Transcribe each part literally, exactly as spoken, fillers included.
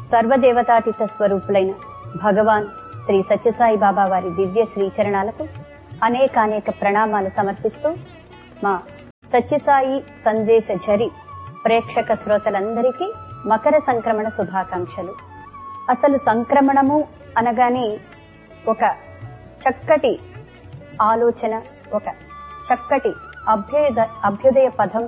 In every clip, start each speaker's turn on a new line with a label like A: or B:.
A: సర్వదేవతాతీత స్వరూపులైన భగవాన్ శ్రీ సత్యసాయి బాబా వారి దివ్య శ్రీచరణాలకు అనేకానేక ప్రణామాలు సమర్పిస్తూ మా సత్యసాయి సందేశ ఝరి ప్రేక్షక శ్రోతలందరికీ మకర సంక్రమణ శుభాకాంక్షలు. అసలు సంక్రమణము అనగానే ఒక చక్కటి ఆలోచన, ఒక చక్కటి అభ్యుద అభ్యుదయ పదం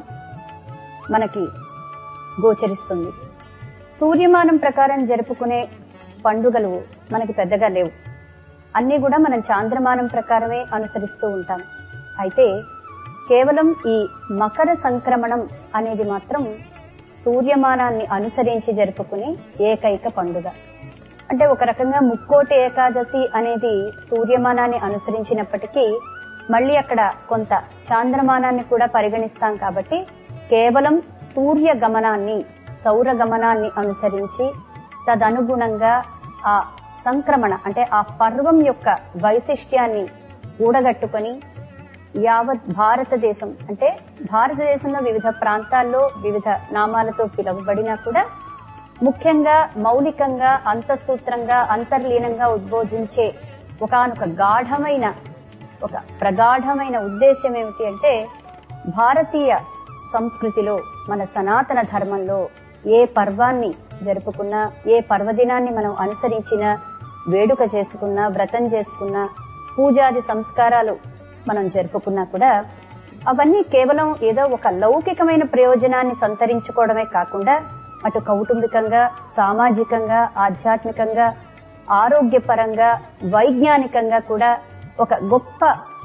A: మనకి గోచరిస్తుంది. సూర్యమానం ప్రకారం జరుపుకునే పండుగలు మనకి పెద్దగా లేవు. అన్ని కూడా మనం చాంద్రమానం ప్రకారమే అనుసరిస్తూ ఉంటాం. అయితే కేవలం ఈ మకర సంక్రమణం అనేది మాత్రం సూర్యమానాన్ని అనుసరించి జరుపుకునే ఏకైక పండుగ. అంటే ఒక రకంగా ముక్కోటి ఏకాదశి అనేది సూర్యమానాన్ని అనుసరించినప్పటికీ మళ్ళీ అక్కడ కొంత చాంద్రమానాన్ని కూడా పరిగణిస్తాం. కాబట్టి కేవలం సూర్య గమనాన్ని, సౌర గమనాన్ని అనుసరించి తదనుగుణంగా ఆ సంక్రమణ అంటే ఆ పర్వం యొక్క వైశిష్ట్యాన్ని కూడగట్టుకొని యావత్ భారతదేశం, అంటే భారతదేశంలో వివిధ ప్రాంతాల్లో వివిధ నామాలతో పిలువబడినా కూడా ముఖ్యంగా మౌలికంగా అంతఃసూత్రంగా అంతర్లీనంగా ఉద్బోధించే ఒకానొక గాఢమైన ఒక ప్రగాఢమైన ఉద్దేశ్యం ఏమిటి అంటే, భారతీయ సంస్కృతిలో మన సనాతన ధర్మంలో ఏ పర్వాన్ని జరుపుకున్నా, ఏ పర్వదినాన్ని మనం అనుసరించినా, వేడుక చేసుకున్నా, వ్రతం చేసుకున్నా, పూజాది సంస్కారాలు మనం జరుపుకున్నా కూడా అవన్నీ కేవలం ఏదో ఒక లౌకికమైన ప్రయోజనాన్ని సంతరించుకోవడమే కాకుండా అటు కౌటుంబికంగా, సామాజికంగా, ఆధ్యాత్మికంగా, ఆరోగ్యపరంగా, వైజ్ఞానికంగా కూడా ఒక గొప్ప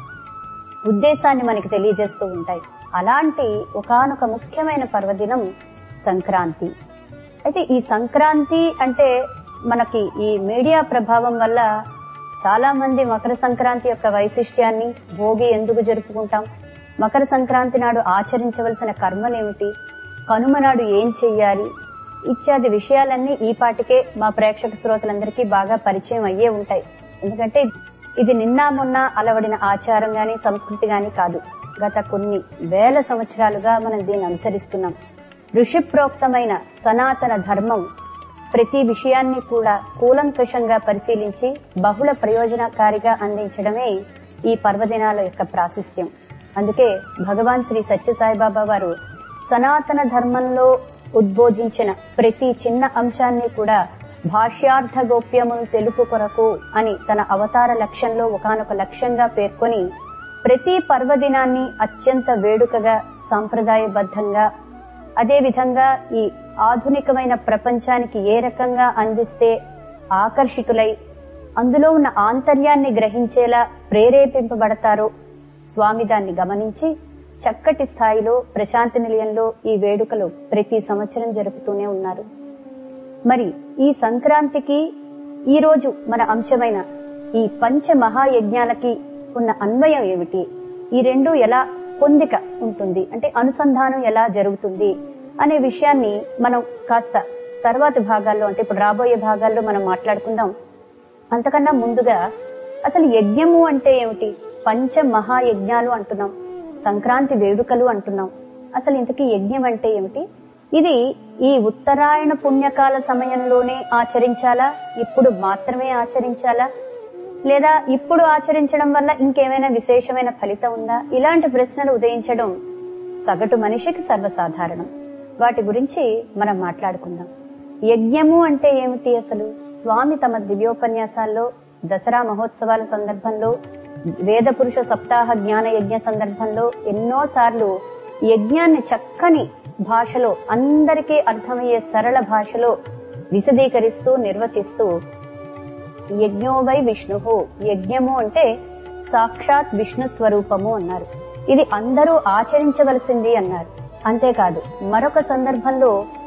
A: ఉద్దేశాన్ని మనకి తెలియజేస్తూ ఉంటాయి. అలాంటి ఒకానొక ముఖ్యమైన పర్వదినం సంక్రాంతి. అయితే ఈ సంక్రాంతి అంటే మనకి ఈ మీడియా ప్రభావం వల్ల చాలా మంది మకర సంక్రాంతి యొక్క వైశిష్ట్యాన్ని, భోగి ఎందుకు జరుపుకుంటాం, మకర సంక్రాంతి నాడు ఆచరించవలసిన కర్మలేమిటి, కనుమ నాడు ఏం చెయ్యాలి ఇత్యాది విషయాలన్నీ ఈ పాటికే మా ప్రేక్షక శ్రోతలందరికీ బాగా పరిచయం అయ్యే ఉంటాయి. ఎందుకంటే ఇది నిన్న మొన్న అలవడిన ఆచారం గాని సంస్కృతి గాని కాదు. గత కొన్ని వేల సంవత్సరాలుగా మనం దీన్ని అనుసరిస్తున్నాం. ఋషి ప్రోక్తమైన సనాతన ధర్మం ప్రతి విషయాన్ని కూడా కూలంకషంగా పరిశీలించి బహుళ ప్రయోజనకారిగా అందించడమే ఈ పర్వదినాల యొక్క ప్రాశస్త్యం. అందుకే భగవాన్ శ్రీ సత్యసాయిబాబా వారు సనాతన ధర్మంలో ఉద్బోధించిన ప్రతి చిన్న అంశాన్ని కూడా భాష్యార్థ గోప్యమును తెలుపు కొరకు అని తన అవతార లక్ష్యంలో ఒకానొక లక్ష్యంగా పేర్కొని ప్రతి పర్వదినాన్ని అత్యంత వేడుకగా, సాంప్రదాయబద్ధంగా, అదేవిధంగా ఈ ఆధునికమైన ప్రపంచానికి ఏ రకంగా అందిస్తే ఆకర్షితులై అందులో ఉన్న ఆంతర్యాన్ని గ్రహించేలా ప్రేరేపింపబడతారో స్వామి దాన్ని గమనించి చక్కటి స్థాయిలో ప్రశాంతి నిలయంలో ఈ వేడుకలు ప్రతి సంవత్సరం జరుపుతూనే ఉన్నారు. మరి ఈ సంక్రాంతికి ఈ రోజు మన అంశమైన ఈ పంచ మహాయజ్ఞాలకి ఉన్న అన్వయం ఏమిటి, ఈ రెండు ఎలా పొందిక ఉంటుంది, అంటే అనుసంధానం ఎలా జరుగుతుంది అనే విషయాన్ని మనం కాస్త తర్వాతి భాగాల్లో, అంటే ఇప్పుడు రాబోయే భాగాల్లో మనం మాట్లాడుకుందాం. అంతకన్నా ముందుగా అసలు యజ్ఞము అంటే ఏమిటి, పంచ మహాయజ్ఞాలు అంటున్నాం, సంక్రాంతి వేడుకలు అంటున్నాం. అసలు ఇంతకీ యజ్ఞం అంటే ఏమిటి? ఇది ఈ ఉత్తరాయణ పుణ్యకాల సమయంలోనే ఆచరించాలా, ఇప్పుడు మాత్రమే ఆచరించాలా, లేదా ఇప్పుడు ఆచరించడం వల్ల ఇంకేమైనా విశేషమైన ఫలితం ఉందా? ఇలాంటి ప్రశ్నలు ఉదయించడం సగటు మనిషికి సర్వసాధారణం. వాటి గురించి మనం మాట్లాడుకుందాం. యజ్ఞము అంటే ఏమిటి అసలు? స్వామి తమ దివ్యోపన్యాసాల్లో, దసరా మహోత్సవాల సందర్భంలో, వేద పురుష సప్తాహ జ్ఞాన యజ్ఞ సందర్భంలో ఎన్నోసార్లు యజ్ఞాన్ని చక్కని భాషలో, అందరికీ అర్థమయ్యే సరళ భాషలో విశదీకరిస్తూ నిర్వచిస్తూ యజ్ఞో వై విష్ణువు, యజ్ఞము అంటే సాక్షాత్ విష్ణు స్వరూపము అన్నారు. ఇది అందరూ ఆచరించవలసింది అన్నారు. అంతేకాదు మరొక సందర్భంలో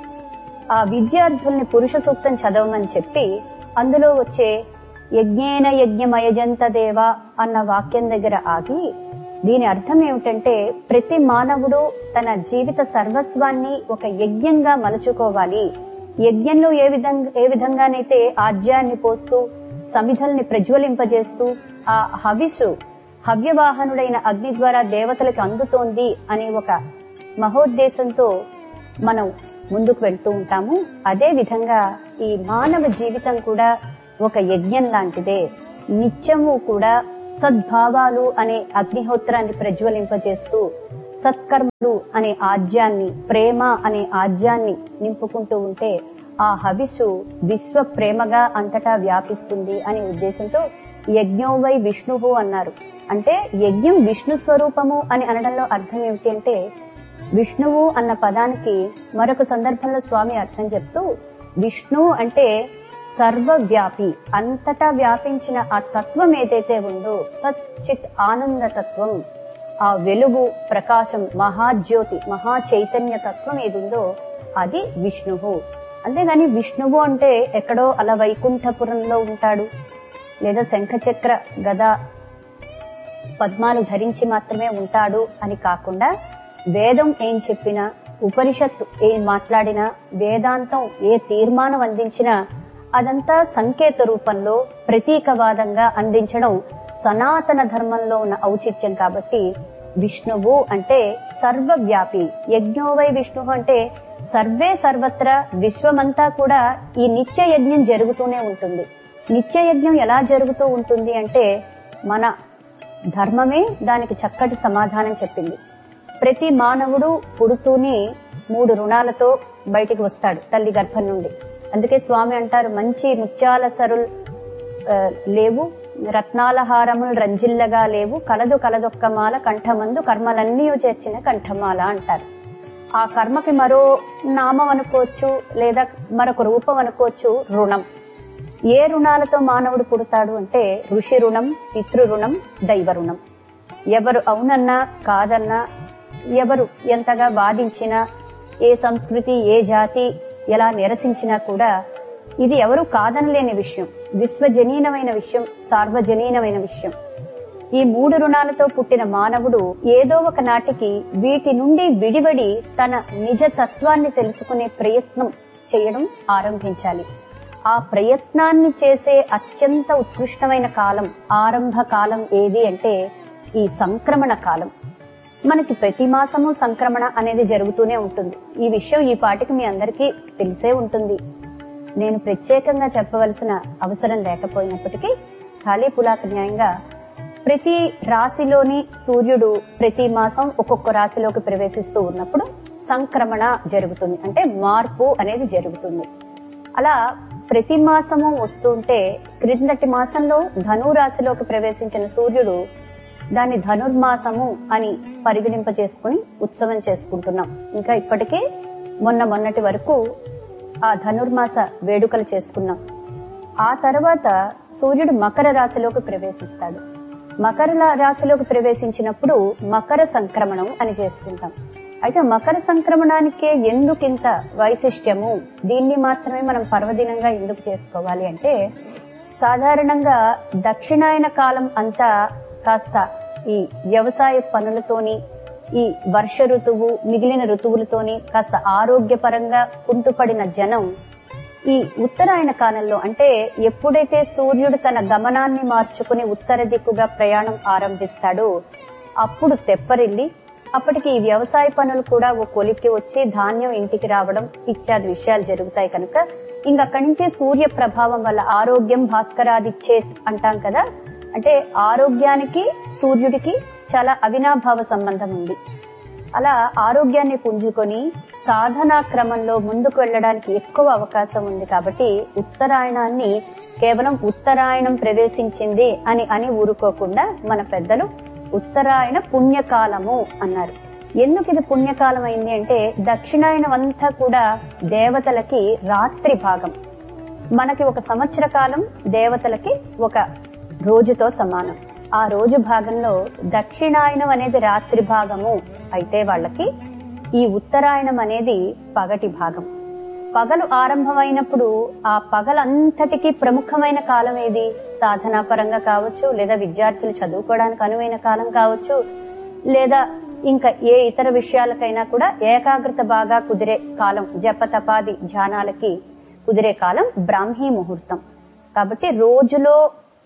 A: ఆ విద్యార్థుల్ని పురుష సూక్తం చదవమని చెప్పి అందులో వచ్చే యజ్ఞేన యజ్ఞమయజంత దేవా అన్న వాక్యం దగ్గర ఆగి, దీని అర్థం ఏమిటంటే ప్రతి మానవుడు తన జీవిత సర్వస్వాన్ని ఒక యజ్ఞంగా మలుచుకోవాలి. యజ్ఞంలో ఏ విధంగా ఏ విధంగానైతే ఆజ్యాన్ని పోస్తూ సమిధల్ని ప్రజ్వలింపజేస్తూ ఆ హవిసు హవ్యవాహనుడైన అగ్ని ద్వారా దేవతలకు అందుతోంది అనే ఒక మహోద్దేశంతో మనం ముందుకు వెళ్తూ ఉంటాము. అదే విధంగా ఈ మానవ జీవితం కూడా ఒక యజ్ఞం లాంటిదే. నిత్యము కూడా సద్భావాలు అనే అగ్నిహోత్రాన్ని ప్రజ్వలింపజేస్తూ సత్కర్మలు అనే ఆజ్యాన్ని, ప్రేమ అనే ఆజ్యాన్ని నింపుకుంటూ ఉంటే ఆ హవిస్సు విశ్వ ప్రేమగా అంతటా వ్యాపిస్తుంది అనే ఉద్దేశంతో యజ్ఞోవై విష్ణువు అన్నారు. అంటే యజ్ఞం విష్ణు స్వరూపము అని అనడంలో అర్థం ఏమిటి అంటే, విష్ణువు అన్న పదానికి మరొక సందర్భంలో స్వామి అర్థం చెప్తూ, విష్ణు అంటే సర్వవ్యాపి, అంతటా వ్యాపించిన ఆ తత్వం ఏదైతే ఉందో, సచ్చిత్ ఆనంద తత్వం, ఆ వెలుగు, ప్రకాశం, మహాజ్యోతి, మహా చైతన్య తత్వం ఏదుందో అది విష్ణువు. అంతేగాని విష్ణువు అంటే ఎక్కడో అలా వైకుంఠపురంలో ఉంటాడు, లేదా శంఖచక్ర గద పద్మాలు ధరించి మాత్రమే ఉంటాడు అని కాకుండా, వేదం ఏం చెప్పినా, ఉపనిషత్తు ఏం మాట్లాడినా, వేదాంతం ఏ తీర్మానం అందించినా అదంతా సంకేత రూపంలో ప్రతీకవాదంగా అందించడం సనాతన ధర్మంలో ఉన్న ఔచిత్యం. కాబట్టి విష్ణువు అంటే సర్వవ్యాపి. యజ్ఞోవై విష్ణువు అంటే సర్వే సర్వత్ర, విశ్వమంతా కూడా ఈ నిత్య యజ్ఞం జరుగుతూనే ఉంటుంది. నిత్య యజ్ఞం ఎలా జరుగుతూ ఉంటుంది అంటే, మన ధర్మమే దానికి చక్కటి సమాధానం చెప్పింది. ప్రతి మానవుడు పుడుతూనే మూడు రుణాలతో బయటికి వస్తాడు తల్లి గర్భం నుండి. అందుకే స్వామి అంటారు, మంచి ముత్యాల సరులు లేవు, రత్నాల హారములు రంజిల్లగా లేవు, కలదు కలదొక్క మాల కంఠమందు కర్మలన్నీ చేర్చిన కంఠమాల అంటారు. ఆ కర్మకి మరో నామం అనుకోవచ్చు, లేదా మరొక రూపం అనుకోవచ్చు, రుణం. ఏ రుణాలతో మానవుడు పుడతాడు అంటే, ఋషి రుణం, పితృ రుణం, దైవ రుణం. ఎవరు అవునన్నా కాదన్నా, ఎవరు ఎంతగా బాధించినా, ఏ సంస్కృతి ఏ జాతి ఎలా నిరసించినా కూడా ఇది ఎవరు కాదనలేని విషయం, విశ్వజనీనమైన విషయం, సార్వజనీనమైన విషయం. ఈ మూడు రుణాలతో పుట్టిన మానవుడు ఏదో ఒక నాటికి వీటి నుండి విడివడి తన నిజ తత్వాన్ని తెలుసుకునే ప్రయత్నం చేయడం ఆరంభించాలి. ఆ ప్రయత్నాన్ని చేసే అత్యంత ఉత్కృష్టమైన కాలం, ఆరంభ కాలం ఏది అంటే ఈ సంక్రమణ కాలం. మనకి ప్రతి మాసము సంక్రమణ అనేది జరుగుతూనే ఉంటుంది. ఈ విషయం ఈ పాటికి మీ అందరికీ తెలిసే ఉంటుంది. నేను ప్రత్యేకంగా చెప్పవలసిన అవసరం లేకపోయినప్పటికీ స్థాళీ పులాక న్యాయంగా ప్రతి రాశిలోని సూర్యుడు ప్రతి మాసం ఒక్కొక్క రాశిలోకి ప్రవేశిస్తూ ఉన్నప్పుడు సంక్రమణ జరుగుతుంది, అంటే మార్పు అనేది జరుగుతుంది. అలా ప్రతి మాసము వస్తుంటే క్రిందటి మాసంలో ధను రాశిలోకి ప్రవేశించిన సూర్యుడు దాన్ని ధనుర్మాసము అని పరిగణింప చేసుకుని ఉత్సవం చేసుకుంటున్నాం. ఇంకా ఇప్పటికే మొన్న మొన్నటి వరకు ఆ ధనుర్మాస వేడుకలు చేసుకున్నాం. ఆ తర్వాత సూర్యుడు మకర రాశిలోకి ప్రవేశిస్తాడు. మకర రాశిలోకి ప్రవేశించినప్పుడు మకర సంక్రమణం అని చేసుకుంటాం. అయితే మకర సంక్రమణానికే ఎందుకింత వైశిష్ట్యము, దీన్ని మాత్రమే మనం పర్వదినంగా ఎందుకు చేసుకోవాలి అంటే, సాధారణంగా దక్షిణాయన కాలం అంతా కాస్త ఈ వ్యవసాయ పనులతోని, ఈ వర్ష ఋతువు మిగిలిన ఋతువులతోని కాస్త ఆరోగ్యపరంగా కుంటుపడిన జనం ఈ ఉత్తరాయణ కాలంలో, అంటే ఎప్పుడైతే సూర్యుడు తన గమనాన్ని మార్చుకుని ఉత్తర దిక్కుగా ప్రయాణం ఆరంభిస్తాడో అప్పుడు తెప్పరిల్లి, అప్పటికి ఈ వ్యవసాయ పనులు కూడా ఓ కొలిక్కి వచ్చి ధాన్యం ఇంటికి రావడం ఇత్యాది విషయాలు జరుగుతాయి. కనుక ఇంకక్కడి నుంచి సూర్య ప్రభావం వల్ల ఆరోగ్యం భాస్కరాదిచ్చేత్ అంటాం కదా, అంటే ఆరోగ్యానికి సూర్యుడికి చాలా అవినాభావ సంబంధం ఉంది. అలా ఆరోగ్యాన్ని పుంజుకొని సాధనా క్రమంలో ముందుకు వెళ్ళడానికి ఎక్కువ అవకాశం ఉంది. కాబట్టి ఉత్తరాయణాన్ని కేవలం ఉత్తరాయణం ప్రవేశించింది అని అని ఊరుకోకుండా మన పెద్దలు ఉత్తరాయణ పుణ్యకాలము అన్నారు. ఎందుకు ఇది పుణ్యకాలం అయింది అంటే, దక్షిణాయనం అంతా కూడా దేవతలకి రాత్రి భాగం. మనకి ఒక సంవత్సర కాలం దేవతలకి ఒక రోజుతో సమానం. ఆ రోజు భాగంలో దక్షిణాయనం అనేది రాత్రి భాగము అయితే వాళ్ళకి ఈ ఉత్తరాయణం అనేది పగటి భాగం. పగలు ఆరంభమైనప్పుడు ఆ పగలంతటికీ ప్రముఖమైన కాలం ఏది? సాధనా పరంగా కావచ్చు, లేదా విద్యార్థులు చదువుకోవడానికి అనువైన కాలం కావచ్చు, లేదా ఇంకా ఏ ఇతర విషయాలకైనా కూడా ఏకాగ్రత బాగా కుదిరే కాలం, జపతపాది ధ్యానాలకి కుదిరే కాలం బ్రాహ్మీ ముహూర్తం. కాబట్టి రోజులో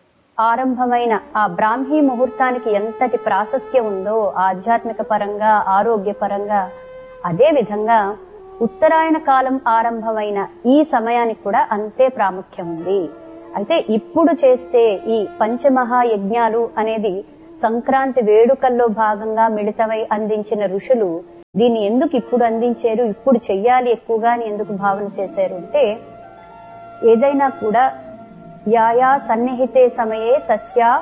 A: ఆరంభమైన ఆ బ్రాహ్మీ ముహూర్తానికి ఎంతటి ప్రాశస్త్యం ఉందో ఆధ్యాత్మిక పరంగా, ఆరోగ్య పరంగా, అదే విధంగా ఉత్తరాయణ కాలం ఆరంభమైన ఈ సమయానికి కూడా అంతే ప్రాముఖ్యం ఉంది. అయితే ఇప్పుడు చేస్తే ఈ పంచమహాయజ్ఞాలు అనేది సంక్రాంతి వేడుకల్లో భాగంగా మిళితమై అందించిన ఋషులు దీన్ని ఎందుకు ఇప్పుడు అందించారు, ఇప్పుడు చెయ్యాలి ఎక్కువగా అని ఎందుకు భావన చేశారు అంటే, ఏదైనా కూడా యాయా సన్నిహితే సమయే తస్యా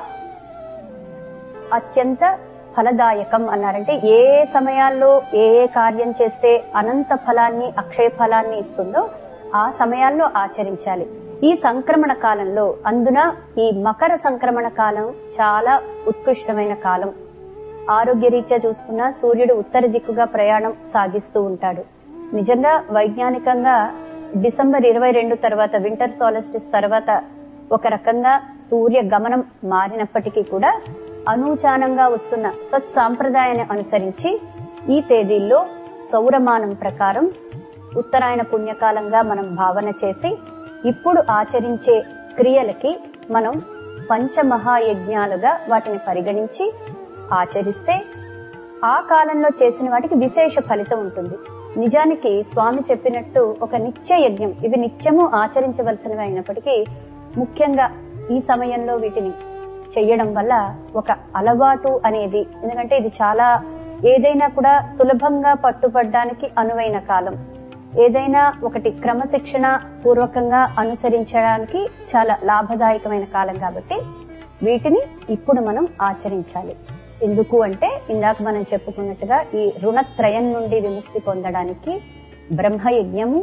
A: అత్యంత ఫలదాయకం అన్నారంటే, ఏ సమయాల్లో ఏ ఏ కార్యం చేస్తే అనంత ఫలాన్ని అక్షయ ఫలాన్ని ఇస్తుందో ఆ సమయాల్లో ఆచరించాలి. ఈ సంక్రమణ కాలంలో అందున ఈ మకర సంక్రమణ కాలం చాలా ఉత్కృష్టమైన కాలం. ఆరోగ్యరీత్యా చూసుకున్నా సూర్యుడు ఉత్తర దిక్కుగా ప్రయాణం సాగిస్తూ ఉంటాడు. నిజంగా వైజ్ఞానికంగా డిసెంబర్ ఇరవై రెండు తర్వాత వింటర్ సోలస్టిస్ తర్వాత ఒక రకంగా సూర్య గమనం మారినప్పటికీ కూడా అనూచానంగా వస్తున్న సత్ సాంప్రదాయాన్ని అనుసరించి ఈ తేదీల్లో సౌరమానం ప్రకారం ఉత్తరాయణ పుణ్యకాలంగా మనం భావన చేసి ఇప్పుడు ఆచరించే క్రియలకి మనం పంచమహాయజ్ఞాలుగా వాటిని పరిగణించి ఆచరిస్తే ఆ కాలంలో చేసిన వాటికి విశేష ఫలితం ఉంటుంది. నిజానికి స్వామి చెప్పినట్టు ఒక నిత్య యజ్ఞం, ఇవి నిత్యము ఆచరించవలసినవి అయినప్పటికీ ముఖ్యంగా ఈ సమయంలో వీటిని చెయ్యడం వల్ల ఒక అలవాటు అనేది, ఎందుకంటే ఇది చాలా ఏదైనా కూడా సులభంగా పట్టుబడ్డానికి అనువైన కాలం, ఏదైనా ఒకటి క్రమశిక్షణ పూర్వకంగా అనుసరించడానికి చాలా లాభదాయకమైన కాలం కాబట్టి వీటిని ఇప్పుడు మనం ఆచరించాలి. ఎందుకు అంటే ఇందాక మనం చెప్పుకున్నట్టుగా ఈ రుణత్రయం నుండి విముక్తి పొందడానికి బ్రహ్మయజ్ఞము,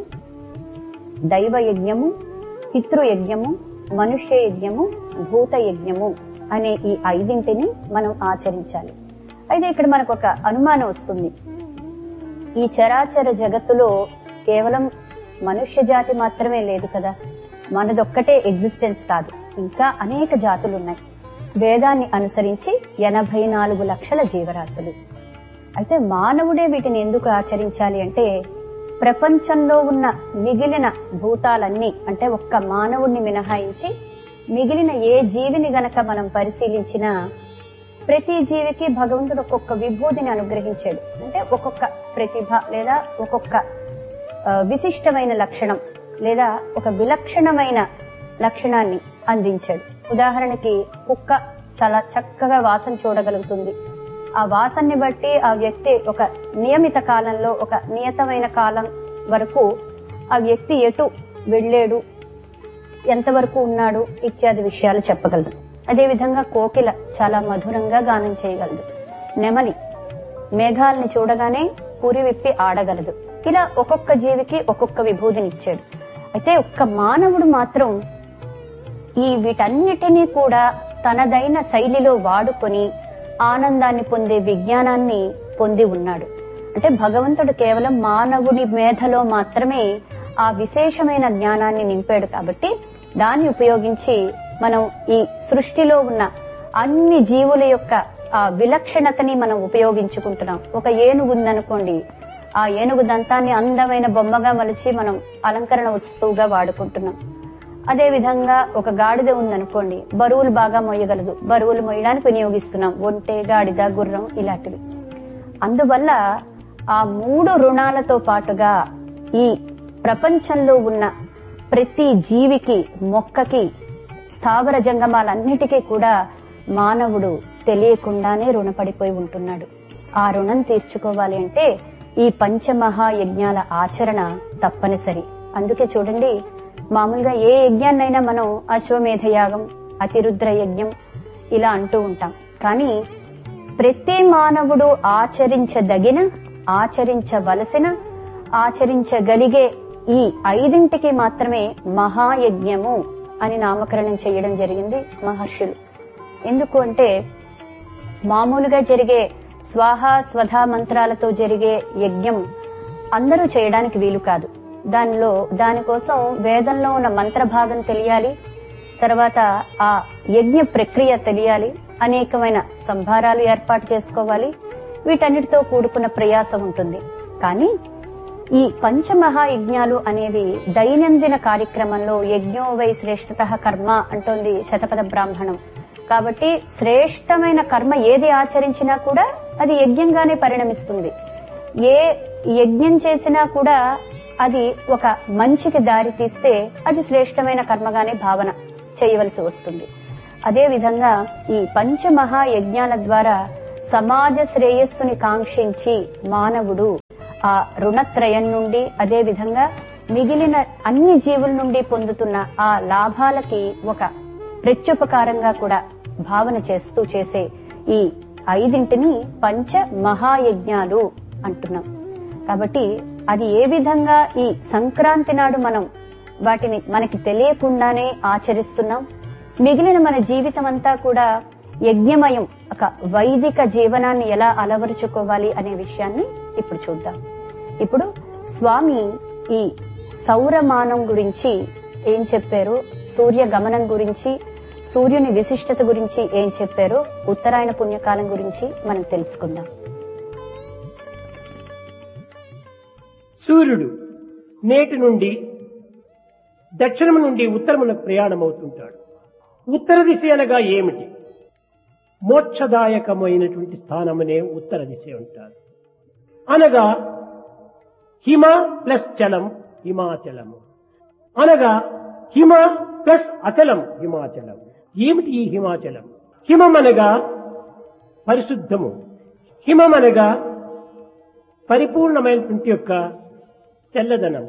A: దైవయజ్ఞము, పితృయజ్ఞము, మనుష్య యజ్ఞము, భూత యజ్ఞము అనే ఈ ఐదింటిని మనం ఆచరించాలి. అయితే ఇక్కడ మనకు ఒక అనుమానం వస్తుంది. ఈ చరాచర జగత్తులో కేవలం మనుష్య జాతి మాత్రమే లేదు కదా, మనదొక్కటే ఎగ్జిస్టెన్స్ కాదు, ఇంకా అనేక జాతులు ఉన్నాయి. వేదాన్ని అనుసరించి ఎనభై నాలుగు లక్షల జీవరాశులు. అయితే మానవుడే వీటిని ఎందుకు ఆచరించాలి అంటే, ప్రపంచంలో ఉన్న మిగిలిన భూతాలన్నీ అంటే ఒక్క మానవుణ్ణి మినహాయించి మిగిలిన ఏ జీవిని గనక మనం పరిశీలించినా ప్రతి జీవికి భగవంతుడు ఒక్కొక్క విభూతిని అనుగ్రహించాడు. అంటే ఒక్కొక్క ప్రతిభ లేదా ఒక్కొక్క విశిష్టమైన లక్షణం లేదా ఒక విలక్షణమైన లక్షణాన్ని అందించాడు. ఉదాహరణకి కుక్క చాలా చక్కగా వాసన చూడగలుగుతుంది. ఆ వాసనని బట్టి ఆ వ్యక్తి ఒక నియమిత కాలంలో ఒక నియతమైన కాలం వరకు ఆ వ్యక్తి ఎటు వెళ్ళాడు, ఎంతవరకు ఉన్నాడు ఇత్యాది విషయాలు చెప్పగలదు. అదేవిధంగా కోకిల చాలా మధురంగా గానం చేయగలదు. నెమలి మేఘాలని చూడగానే పురి విప్పి ఆడగలదు. ఇలా ఒక్కొక్క జీవికి ఒక్కొక్క విభూతినిచ్చాడు. అయితే ఒక్క మానవుడు మాత్రం ఈ వీటన్నిటినీ కూడా తనదైన శైలిలో వాడుకొని ఆనందాన్ని పొందే విజ్ఞానాన్ని పొంది ఉన్నాడు. అంటే భగవంతుడు కేవలం మానవుని మేధలో మాత్రమే ఆ విశేషమైన జ్ఞానాన్ని నింపాడు. కాబట్టి దాన్ని ఉపయోగించి మనం ఈ సృష్టిలో ఉన్న అన్ని జీవుల యొక్క ఆ విలక్షణతని మనం ఉపయోగించుకుంటున్నాం. ఒక ఏనుగు ఉందనుకోండి, ఆ ఏనుగు దంతాన్ని అందమైన బొమ్మగా మలిచి మనం అలంకరణ వస్తువుగా వాడుకుంటున్నాం. అదే విధంగా ఒక గాడిద ఉందనుకోండి, బరువులు బాగా మోయగలదు, బరువులు మోయడానికి వినియోగిస్తున్నాం. ఒంటె, గాడిద, గుర్రం ఇలాంటివి. అందువల్ల ఆ మూడు రుణాలతో పాటుగా ఈ ప్రపంచంలో ఉన్న ప్రతి జీవికి, మొక్కకి, స్థావర జంగమాలన్నిటికీ కూడా మానవుడు తెలియకుండానే రుణపడిపోయి ఉంటున్నాడు. ఆ రుణం తీర్చుకోవాలి అంటే ఈ పంచమహాయజ్ఞాల ఆచరణ తప్పనిసరి. అందుకే చూడండి, మామూలుగా ఏ యజ్ఞాన్నైనా మనం అశ్వమేధ యాగం, అతిరుద్ర యజ్ఞం ఇలా అంటూ ఉంటాం. కానీ ప్రతి మానవుడు ఆచరించదగిన, ఆచరించవలసిన, ఆచరించగలిగే ఈ ఐదింటికి మాత్రమే మహాయజ్ఞము అని నామకరణం చేయడం జరిగింది మహర్షులు. ఎందుకు అంటే మామూలుగా జరిగే స్వాహ స్వధా మంత్రాలతో జరిగే యజ్ఞం అందరూ చేయడానికి వీలు కాదు. దానిలో దానికోసం వేదంలో ఉన్న మంత్ర భాగం తెలియాలి, తర్వాత ఆ యజ్ఞ ప్రక్రియ తెలియాలి, అనేకమైన సంభారాలు ఏర్పాటు చేసుకోవాలి. వీటన్నిటితో కూడుకున్న ప్రయాసం ఉంటుంది. కానీ ఈ పంచమహాయజ్ఞాలు అనేవి దైనందిన కార్యక్రమంలో యజ్ఞో వై శ్రేష్ఠతః కర్మ అంటోంది శతపథ బ్రాహ్మణం. కాబట్టి శ్రేష్టమైన కర్మ ఏది ఆచరించినా కూడా అది యజ్ఞంగానే పరిణమిస్తుంది. ఏ యజ్ఞం చేసినా కూడా అది ఒక మంచికి దారి తీస్తే అది శ్రేష్టమైన కర్మగానే భావన చేయవలసి వస్తుంది. అదే విధంగా ఈ పంచమహాయజ్ఞాల ద్వారా సమాజ శ్రేయస్సుని కాంక్షించి మానవుడు ఆ రుణత్రయం నుండి, అదే విధంగా మిగిలిన అన్ని జీవుల నుండి పొందుతున్న ఆ లాభాలకి ఒక ప్రత్యుపకారంగా కూడా భావన చేస్తూ చేసే ఈ ఐదింటిని పంచ మహాయజ్ఞాలు అంటున్నాం. కాబట్టి అది ఏ విధంగా ఈ సంక్రాంతి నాడు మనం వాటిని మనకి తెలియకుండానే ఆచరిస్తున్నాం, మిగిలిన మన జీవితం అంతా కూడా యజ్ఞమయం, ఒక వైదిక జీవనాన్ని ఎలా అలవరుచుకోవాలి అనే విషయాన్ని ఇప్పుడు చూద్దాం. ఇప్పుడు స్వామి ఈ సౌరమానం గురించి ఏం చెప్పారు, సూర్య గమనం గురించి, సూర్యుని విశిష్టత గురించి ఏం చెప్పారో, ఉత్తరాయణ పుణ్యకాలం గురించి మనం తెలుసుకుందాం.
B: సూర్యుడు నేటి నుండి దక్షిణము నుండి ఉత్తరమునకు ప్రయాణమవుతుంటాడు. ఉత్తర దిశ అనగా ఏమిటి? మోక్షదాయకమైనటువంటి స్థానమునే ఉత్తర దిశ అంటారు. అనగా హిమ ప్లస్ చలం హిమాచలము, అనగా హిమ ప్లస్ అచలం హిమాచలం. ఏమిటి ఈ హిమాచలం? హిమం అనగా పరిశుద్ధము, హిమం అనగా పరిపూర్ణమైనటువంటి యొక్క తెల్లదనం,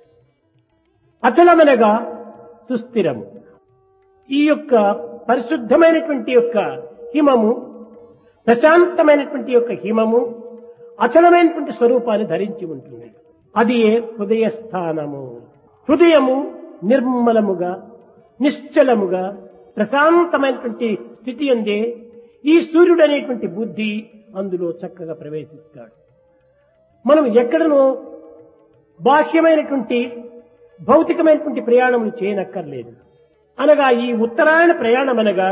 B: అచలమనగా సుస్థిరము. ఈ యొక్క పరిశుద్ధమైనటువంటి యొక్క హిమము, ప్రశాంతమైనటువంటి యొక్క హిమము అచలమైనటువంటి స్వరూపాన్ని ధరించి ఉంటుంది. అది ఏ హృదయ స్థానము. హృదయము నిర్మలముగా, నిశ్చలముగా, ప్రశాంతమైనటువంటి స్థితి అందే ఈ సూర్యుడు అనేటువంటి బుద్ధి అందులో చక్కగా ప్రవేశిస్తాడు. మనం ఎక్కడనో బాహ్యమైనటువంటి భౌతికమైనటువంటి ప్రయాణములు చేయనక్కర్లేదు. అనగా ఈ ఉత్తరాయణ ప్రయాణం అనగా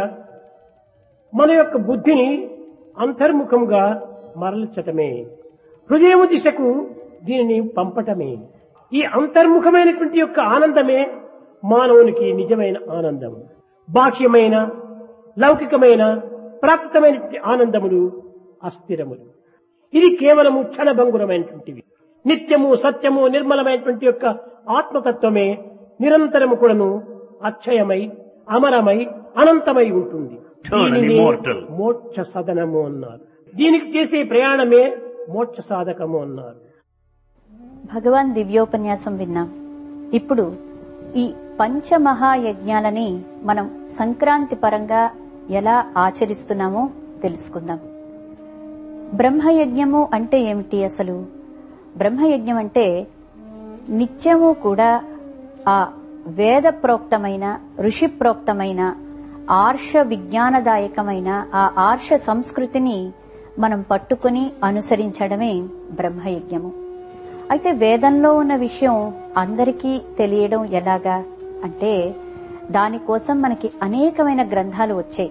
B: మన యొక్క బుద్ధిని అంతర్ముఖంగా మరల్చటమే, హృదయము దిశకు దీనిని పంపటమే. ఈ అంతర్ముఖమైనటువంటి యొక్క ఆనందమే మానవునికి నిజమైన ఆనందం. బాహ్యమైన లౌకికమైన ప్రాప్తమైనటువంటి ఆనందములు అస్థిరములు. ఇది కేవలము క్షణభంగురమైనటువంటివి. నిత్యము సత్యము నిర్మలమైనటువంటి యొక్క ఆత్మతత్వమే నిరంతరము కూడాను అక్షయమై అమరమై అనంతమై ఉంటుంది. మోక్ష సదనము అన్నారు. దీనికి చేసే ప్రయాణమే మోక్ష సాధకము అన్నారు.
A: భగవాన్ దివ్యోపన్యాసం విన్నాం. ఇప్పుడు ఈ పంచమహాయజ్ఞాలని మనం సంక్రాంతి పరంగా ఎలా ఆచరిస్తున్నామో తెలుసుకుందాం. బ్రహ్మయజ్ఞము అంటే ఏమిటి అసలు? బ్రహ్మయజ్ఞం అంటే నిత్యము కూడా ఆ వేద ప్రోక్తమైన, ఋషి ప్రోక్తమైన, ఆర్ష విజ్ఞానదాయకమైన ఆ ఆర్ష సంస్కృతిని మనం పట్టుకుని అనుసరించడమే బ్రహ్మయజ్ఞము. అయితే వేదంలో ఉన్న విషయం అందరికీ తెలియడం ఎలాగా అంటే దానికోసం మనకి అనేకమైన గ్రంథాలు వచ్చాయి.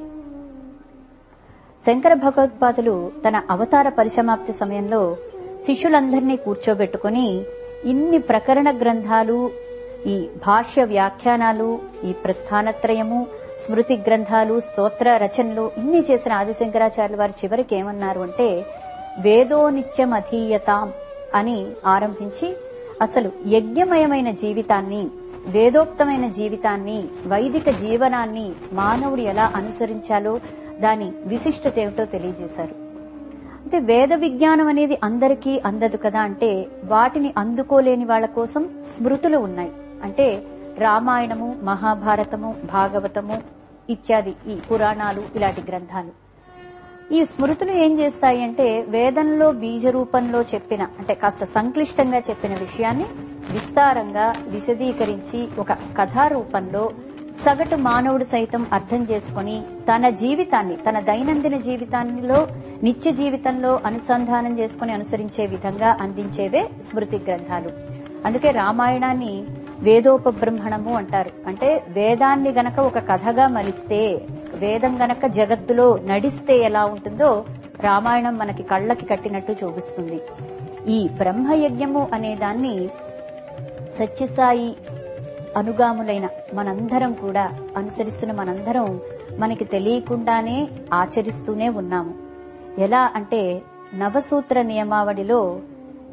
A: శంకర భగవత్పాదులు తన అవతార పరిసమాప్తి సమయంలో శిష్యులందరినీ కూర్చోబెట్టుకుని ఇన్ని ప్రకరణ గ్రంథాలు, ఈ భాష్య వ్యాఖ్యానాలు, ఈ ప్రస్థానత్రయము, స్మృతి గ్రంథాలు, స్తోత్ర రచనలు ఇన్ని చేసిన ఆదిశంకరాచార్యుల వారు చివరికి ఏమన్నారు అంటే వేదో నిత్యం అధీయతాం అని ఆరంభించి అసలు యజ్ఞమయమైన జీవితాన్ని, వేదోక్తమైన జీవితాన్ని, వైదిక జీవనాన్ని మానవుడు ఎలా అనుసరించాలో దాని విశిష్టత ఏమిటో తెలియజేశారు. అంటే వేద విజ్ఞానం అనేది అందరికీ అందదు కదా అంటే వాటిని అందుకోలేని వాళ్ల కోసం స్మృతులు ఉన్నాయి. అంటే రామాయణము, మహాభారతము, భాగవతము ఇత్యాది ఈ పురాణాలు, ఇలాంటి గ్రంథాలు. ఈ స్మృతులు ఏం చేస్తాయి అంటే వేదంలో బీజ రూపంలో చెప్పిన, అంటే కాస్త సంక్లిష్టంగా చెప్పిన విషయాన్ని విస్తారంగా విశదీకరించి ఒక కథా రూపంలో సగటు మానవుడు సైతం అర్థం చేసుకుని తన జీవితాన్ని, తన దైనందిన జీవితాల్లో, నిత్య జీవితంలో అనుసంధానం చేసుకుని అనుసరించే విధంగా అందించేవే స్మృతి గ్రంథాలు. అందుకే రామాయణాన్ని వేదోపబ్రహ్మణము అంటారు. అంటే వేదాన్ని గనక ఒక కథగా మలిస్తే, వేదం గనక జగత్తులో నడిస్తే ఎలా ఉంటుందో రామాయణం మనకి కళ్ళకి కట్టినట్టు చూపిస్తుంది. ఈ బ్రహ్మయజ్ఞము అనే దాన్ని సత్యసాయి అనుగాములైన మనందరం కూడా అనుసరిస్తున్న మనందరం మనకి తెలియకుండానే ఆచరిస్తూనే ఉన్నాము. ఎలా అంటే నవసూత్ర నియమావళిలో ఈ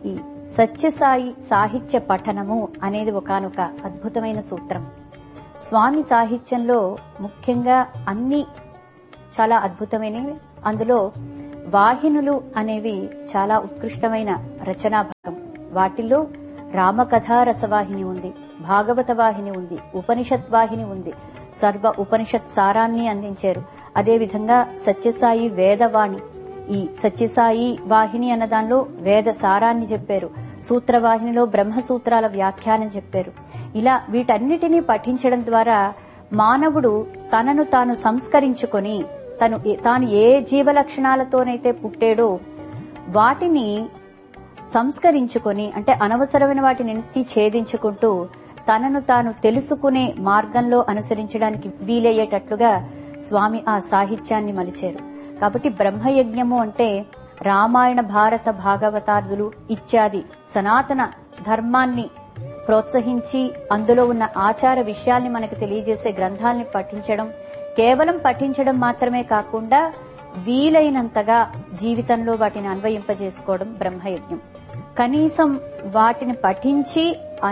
A: సత్యసాయి సాహిత్య పఠనము అనేది ఒకానొక అద్భుతమైన సూత్రం. స్వామి సాహిత్యంలో ముఖ్యంగా అన్ని చాలా అద్భుతమైనవి. అందులో వాహినులు అనేవి చాలా ఉత్కృష్టమైన రచనా భాగం. వాటిల్లో రామకథా రసవాహిని ఉంది, భాగవత వాహిని ఉంది, ఉపనిషత్ వాహిని ఉంది. సర్వ ఉపనిషత్ సారాన్ని అందించారు. అదేవిధంగా సత్యసాయి వేదవాణి, ఈ సత్యసాయి వాహిని అన్న దానిలో వేద సారాన్ని చెప్పారు. సూత్రవాహినిలో బ్రహ్మసూత్రాల వ్యాఖ్యానం చెప్పారు. ఇలా వీటన్నిటినీ పఠించడం ద్వారా మానవుడు తనను తాను సంస్కరించుకొని తను తాను ఏ జీవ లక్షణాలతోనైతే పుట్టాడో వాటిని సంస్కరించుకొని, అంటే అనవసరమైన వాటిని ఛేదించుకుంటూ తనను తాను తెలుసుకునే మార్గంలో అనుసరించడానికి వీలయ్యేటట్లుగా స్వామి ఆ సాహిత్యాన్ని మలిచారు. కాబట్టి బ్రహ్మయజ్ఞము అంటే రామాయణ భారత భాగవతాదులు ఇత్యాది సనాతన ధర్మాన్ని ప్రోత్సహించి అందులో ఉన్న ఆచార విషయాల్ని మనకు తెలియజేసే గ్రంథాలని పఠించడం, కేవలం పఠించడం మాత్రమే కాకుండా వీలైనంతగా జీవితంలో వాటిని అన్వయింపజేసుకోవడం బ్రహ్మయజ్ఞం. కనీసం వాటిని పఠించి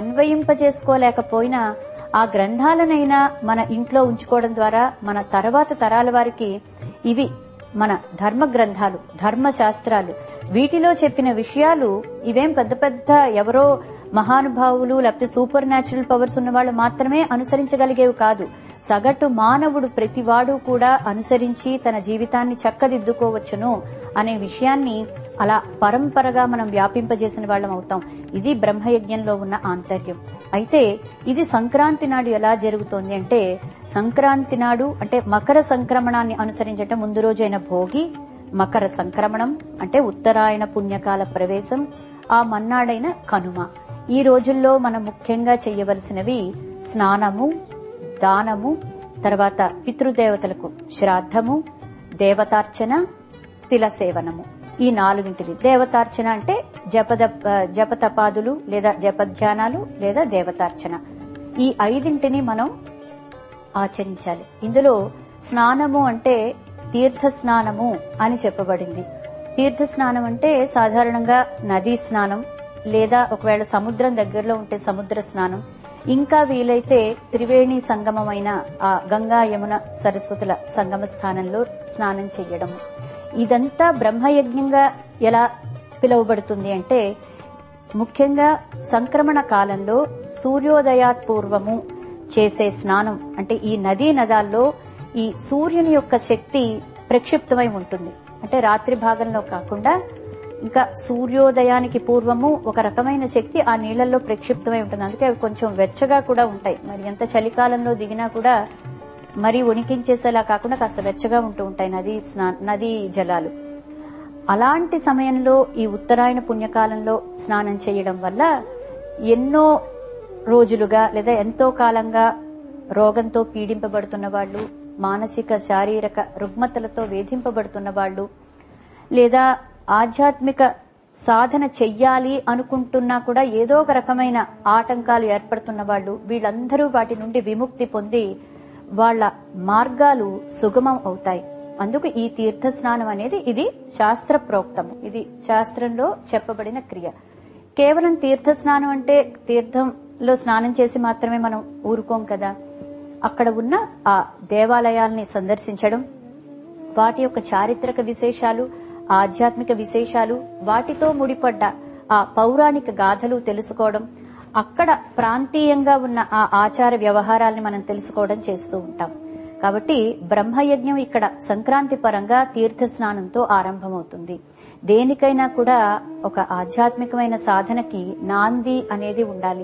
A: అన్వయింపజేసుకోలేకపోయినా ఆ గ్రంథాలనైనా మన ఇంట్లో ఉంచుకోవడం ద్వారా మన తర్వాత తరాల వారికి ఇవి మన ధర్మ గ్రంథాలు, ధర్మ శాస్త్రాలు, వీటిలో చెప్పిన విషయాలు ఇవేం పెద్ద పెద్ద ఎవరో మహానుభావులు లేకపోతే సూపర్ న్యాచురల్ పవర్స్ ఉన్న వాళ్ళు మాత్రమే అనుసరించగలిగేవి కాదు. సగటు మానవుడు ప్రతివాడు కూడా అనుసరించి తన జీవితాన్ని చక్కదిద్దుకోవచ్చును అనే విషయాన్ని అలా పరంపరగా మనం వ్యాపింపజేసిన వాళ్ళం అవుతాం. ఇది బ్రహ్మయజ్ఞంలో ఉన్న ఆంతర్యం. అయితే ఇది సంక్రాంతి నాడు ఎలా జరుగుతోంది అంటే, సంక్రాంతి నాడు అంటే మకర సంక్రమణాన్ని అనుసరించటం ముందు రోజైన భోగి, మకర సంక్రమణం అంటే ఉత్తరాయణ పుణ్యకాల ప్రవేశం, ఆ మన్నాడైన కనుమ. ఈ రోజుల్లో మనం ముఖ్యంగా చేయవలసినవి స్నానము, దానము, తర్వాత పితృదేవతలకు శ్రాద్ధము, దేవతార్చన, తిలసేవనము. ఈ నాలుగింటిది. దేవతార్చన అంటే జపద జపతపాదులు లేదా జపధ్యానాలు లేదా దేవతార్చన. ఈ ఐదింటిని మనం ఆచరించాలి. ఇందులో స్నానము అంటే తీర్థ స్నానము అని చెప్పబడింది. తీర్థ స్నానం అంటే సాధారణంగా నదీ స్నానం లేదా ఒకవేళ సముద్రం దగ్గరలో ఉంటే సముద్ర స్నానం, ఇంకా వీలైతే త్రివేణి సంగమమైన ఆ గంగా యమున సరస్వతుల సంగమ స్థానంలో స్నానం చెయ్యడం. ఇదంతా బ్రహ్మయజ్ఞంగా ఎలా పిలువబడుతుంది అంటే, ముఖ్యంగా సంక్రమణ కాలంలో సూర్యోదయాత్ పూర్వము చేసే స్నానం అంటే ఈ నదీ నదాల్లో ఈ సూర్యుని యొక్క శక్తి ప్రక్షిప్తమై ఉంటుంది. అంటే రాత్రి భాగంలో కాకుండా ఇంకా సూర్యోదయానికి పూర్వము ఒక రకమైన శక్తి ఆ నీళ్లలో ప్రక్షిప్తమై ఉంటుంది. అందుకే అవి కొంచెం వెచ్చగా కూడా ఉంటాయి. మరి ఎంత చలికాలంలో దిగినా కూడా మరీ ఉనికించేసేలా కాకుండా కాస్త వెచ్చగా ఉంటూ ఉంటాయి నదీ స్నా నదీ జలాలు. అలాంటి సమయంలో ఈ ఉత్తరాయణ పుణ్యకాలంలో స్నానం చేయడం వల్ల ఎన్నో రోజులుగా లేదా ఎంతో కాలంగా రోగంతో పీడింపబడుతున్న వాళ్ళు, మానసిక శారీరక రుగ్మతలతో వేధింపబడుతున్న వాళ్ళు, లేదా ఆధ్యాత్మిక సాధన చెయ్యాలి అనుకుంటున్నా కూడా ఏదో ఒక రకమైన ఆటంకాలు ఏర్పడుతున్న వాళ్ళు, వీళ్ళందరూ వాటి నుండి విముక్తి పొంది వాళ్ల మార్గాలు సుగమం అవుతాయి. అందుకు ఈ తీర్థ స్నానం అనేది ఇది శాస్త్ర ప్రోక్తము, ఇది శాస్త్రంలో చెప్పబడిన క్రియ. కేవలం తీర్థ స్నానం అంటే తీర్థంలో స్నానం చేసి మాత్రమే మనం ఊరుకోం కదా. అక్కడ ఉన్న ఆ దేవాలయాల్ని సందర్శించడం, వాటి యొక్క చారిత్రక విశేషాలు, ఆధ్యాత్మిక విశేషాలు, వాటితో ముడిపడ్డ ఆ పౌరాణిక గాథలు తెలుసుకోవడం, అక్కడ ప్రాంతీయంగా ఉన్న ఆ ఆచార వ్యవహారాల్ని మనం తెలుసుకోవడం చేస్తూ ఉంటాం. కాబట్టి బ్రహ్మయజ్ఞం ఇక్కడ సంక్రాంతి పరంగా తీర్థ స్నానంతో ఆరంభమవుతుంది. దేనికైనా కూడా ఒక ఆధ్యాత్మికమైన సాధనకి నాంది అనేది ఉండాలి.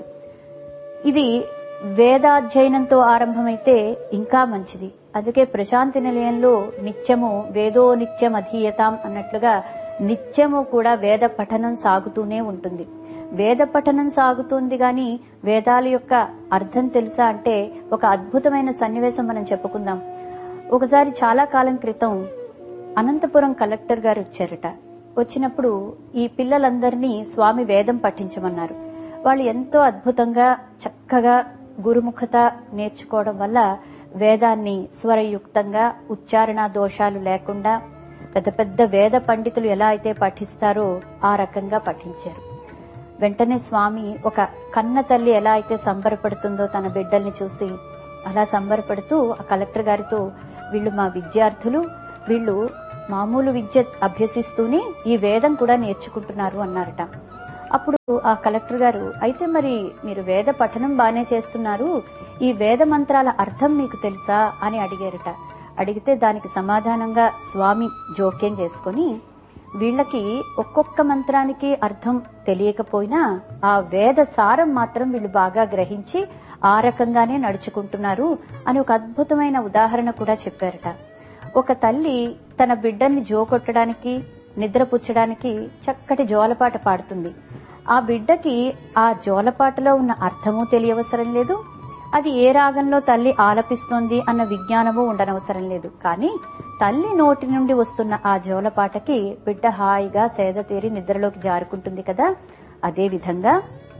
A: ఇది వేదాధ్యయనంతో ఆరంభమైతే ఇంకా మంచిది. అందుకే ప్రశాంతి నిలయంలో నిత్యము వేదో నిత్యం అధీయతాం అన్నట్లుగా నిత్యము కూడా వేద పఠనం సాగుతూనే ఉంటుంది. వేద పఠనం సాగుతుంది గాని వేదాల యొక్క అర్థం తెలుసా అంటే ఒక అద్భుతమైన సన్నివేశం మనం చెప్పుకుందాం. ఒకసారి చాలా కాలం క్రితం అనంతపురం కలెక్టర్ గారు వచ్చారట. వచ్చినప్పుడు ఈ పిల్లలందరినీ స్వామి వేదం పఠించమన్నారు. వాళ్ళు ఎంతో అద్భుతంగా చక్కగా గురుముఖత నేర్చుకోవడం వల్ల వేదాన్ని స్వరయుక్తంగా ఉచ్చారణ దోషాలు లేకుండా పెద్ద పెద్ద వేద పండితులు ఎలా అయితే పఠిస్తారో ఆ రకంగా పఠించారు. వెంటనే స్వామి ఒక కన్న తల్లి ఎలా అయితే సంబరపడుతుందో తన బిడ్డల్ని చూసి అలా సంబరపడుతూ ఆ కలెక్టర్ గారితో, వీళ్ళు మా విద్యార్థులు, వీళ్ళు మామూలు విద్య అభ్యసిస్తూనే ఈ వేదం కూడా నేర్చుకుంటున్నారు అన్నారట. అప్పుడు ఆ కలెక్టర్ గారు, అయితే మరి మీరు వేద పఠనం బానే చేస్తున్నారు, ఈ వేద మంత్రాల అర్థం మీకు తెలుసా అని అడిగారట. అడిగితే దానికి సమాధానంగా స్వామి జోక్యం చేసుకుని, వీళ్ళకి ఒక్కొక్క మంత్రానికి అర్థం తెలియకపోయినా ఆ వేద సారం మాత్రం వీళ్ళు బాగా గ్రహించి ఆ రకంగానే నడుచుకుంటున్నారు అని ఒక అద్భుతమైన ఉదాహరణ కూడా చెప్పారట. ఒక తల్లి తన బిడ్డల్ని జోకొట్టడానికి, నిద్రపుచ్చడానికి చక్కటి జోలపాట పాడుతుంది. ఆ బిడ్డకి ఆ జోలపాటలో ఉన్న అర్థమూ తెలియవసరం లేదు, అది ఏ రాగంలో తల్లి ఆలపిస్తోంది అన్న విజ్ఞానము ఉండనవసరం లేదు. కానీ తల్లి నోటి నుండి వస్తున్న ఆ జోలపాటకి బిడ్డ హాయిగా సేద తీరి నిద్రలోకి జారుకుంటుంది కదా. అదే విధంగా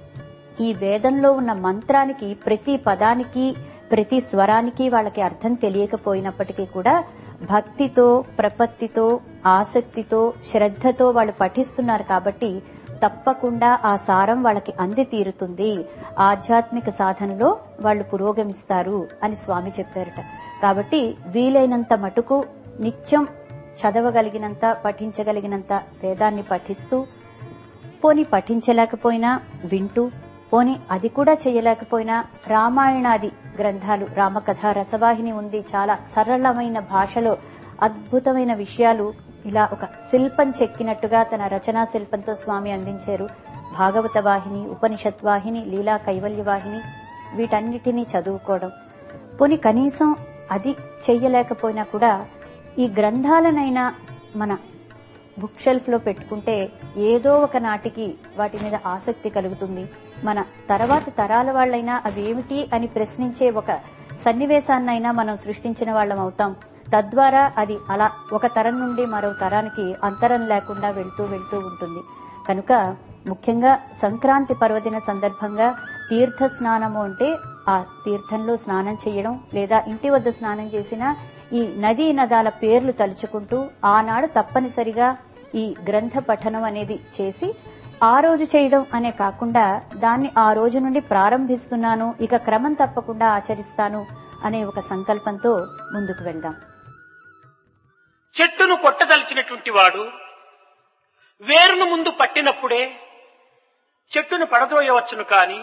A: ఈ వేదంలో ఉన్న మంత్రానికి ప్రతి పదానికి, ప్రతి స్వరానికి వాళ్ళకి అర్థం తెలియకపోయినప్పటికీ కూడా భక్తితో, ప్రపత్తితో, ఆసక్తితో, శ్రద్ధతో వాళ్ళు పఠిస్తున్నారు కాబట్టి తప్పకుండా ఆ సారం వాళ్ళకి అంది తీరుతుంది, ఆధ్యాత్మిక సాధనలో వాళ్ళు పురోగమిస్తారు అని స్వామి చెప్పారట. కాబట్టి వీలైనంత మటుకు నిత్యం చదవగలిగినంత, పఠించగలిగినంత వేదాన్ని పఠిస్తూ, పోని పఠించలేకపోయినా వింటూ, పోని అది కూడా చేయలేకపోయినా రామాయణాది గ్రంథాలు, రామకథ రసవాహిని ఉంది, చాలా సరళమైన భాషలో అద్భుతమైన విషయాలు ఇలా ఒక శిల్పం చెక్కినట్టుగా తన రచనా శిల్పంతో స్వామి అందించారు. భాగవత వాహిని, ఉపనిషత్ వాహిని, లీలా కైవల్య వాహిని, వీటన్నిటినీ చదువుకోవడం, పోని కనీసం అది చెయ్యలేకపోయినా కూడా ఈ గ్రంథాలనైనా మన బుక్ షెల్ఫ్ లో పెట్టుకుంటే ఏదో ఒక నాటికి వాటి మీద ఆసక్తి కలుగుతుంది. మన తర్వాత తరాల వాళ్లైనా అవేమిటి అని ప్రశ్నించే ఒక సన్నివేశాన్నైనా మనం సృష్టించిన వాళ్ళం అవుతాం. తద్వారా అది అలా ఒక తరం నుండి మరో తరానికి అంతరం లేకుండా వెళ్తూ వెళ్తూ ఉంటుంది. కనుక ముఖ్యంగా సంక్రాంతి పర్వదిన సందర్భంగా తీర్థ స్నానము అంటే ఆ తీర్థంలో స్నానం చేయడం, లేదా ఇంటి వద్ద స్నానం చేసిన ఈ నదీ నదాల పేర్లు తలుచుకుంటూ ఆనాడు తప్పనిసరిగా ఈ గ్రంథ పఠనం అనేది చేసి ఆ రోజు చేయడం అనే కాకుండా దాన్ని ఆ రోజు నుండి ప్రారంభిస్తున్నాను, ఇక క్రమం తప్పకుండా ఆచరిస్తాను అనే ఒక సంకల్పంతో ముందుకు వెళ్దాం.
B: చెట్టును కొట్టదలిచినటువంటి వాడు వేరును ముందు పట్టినప్పుడే చెట్టును పడదోయవచ్చును, కాని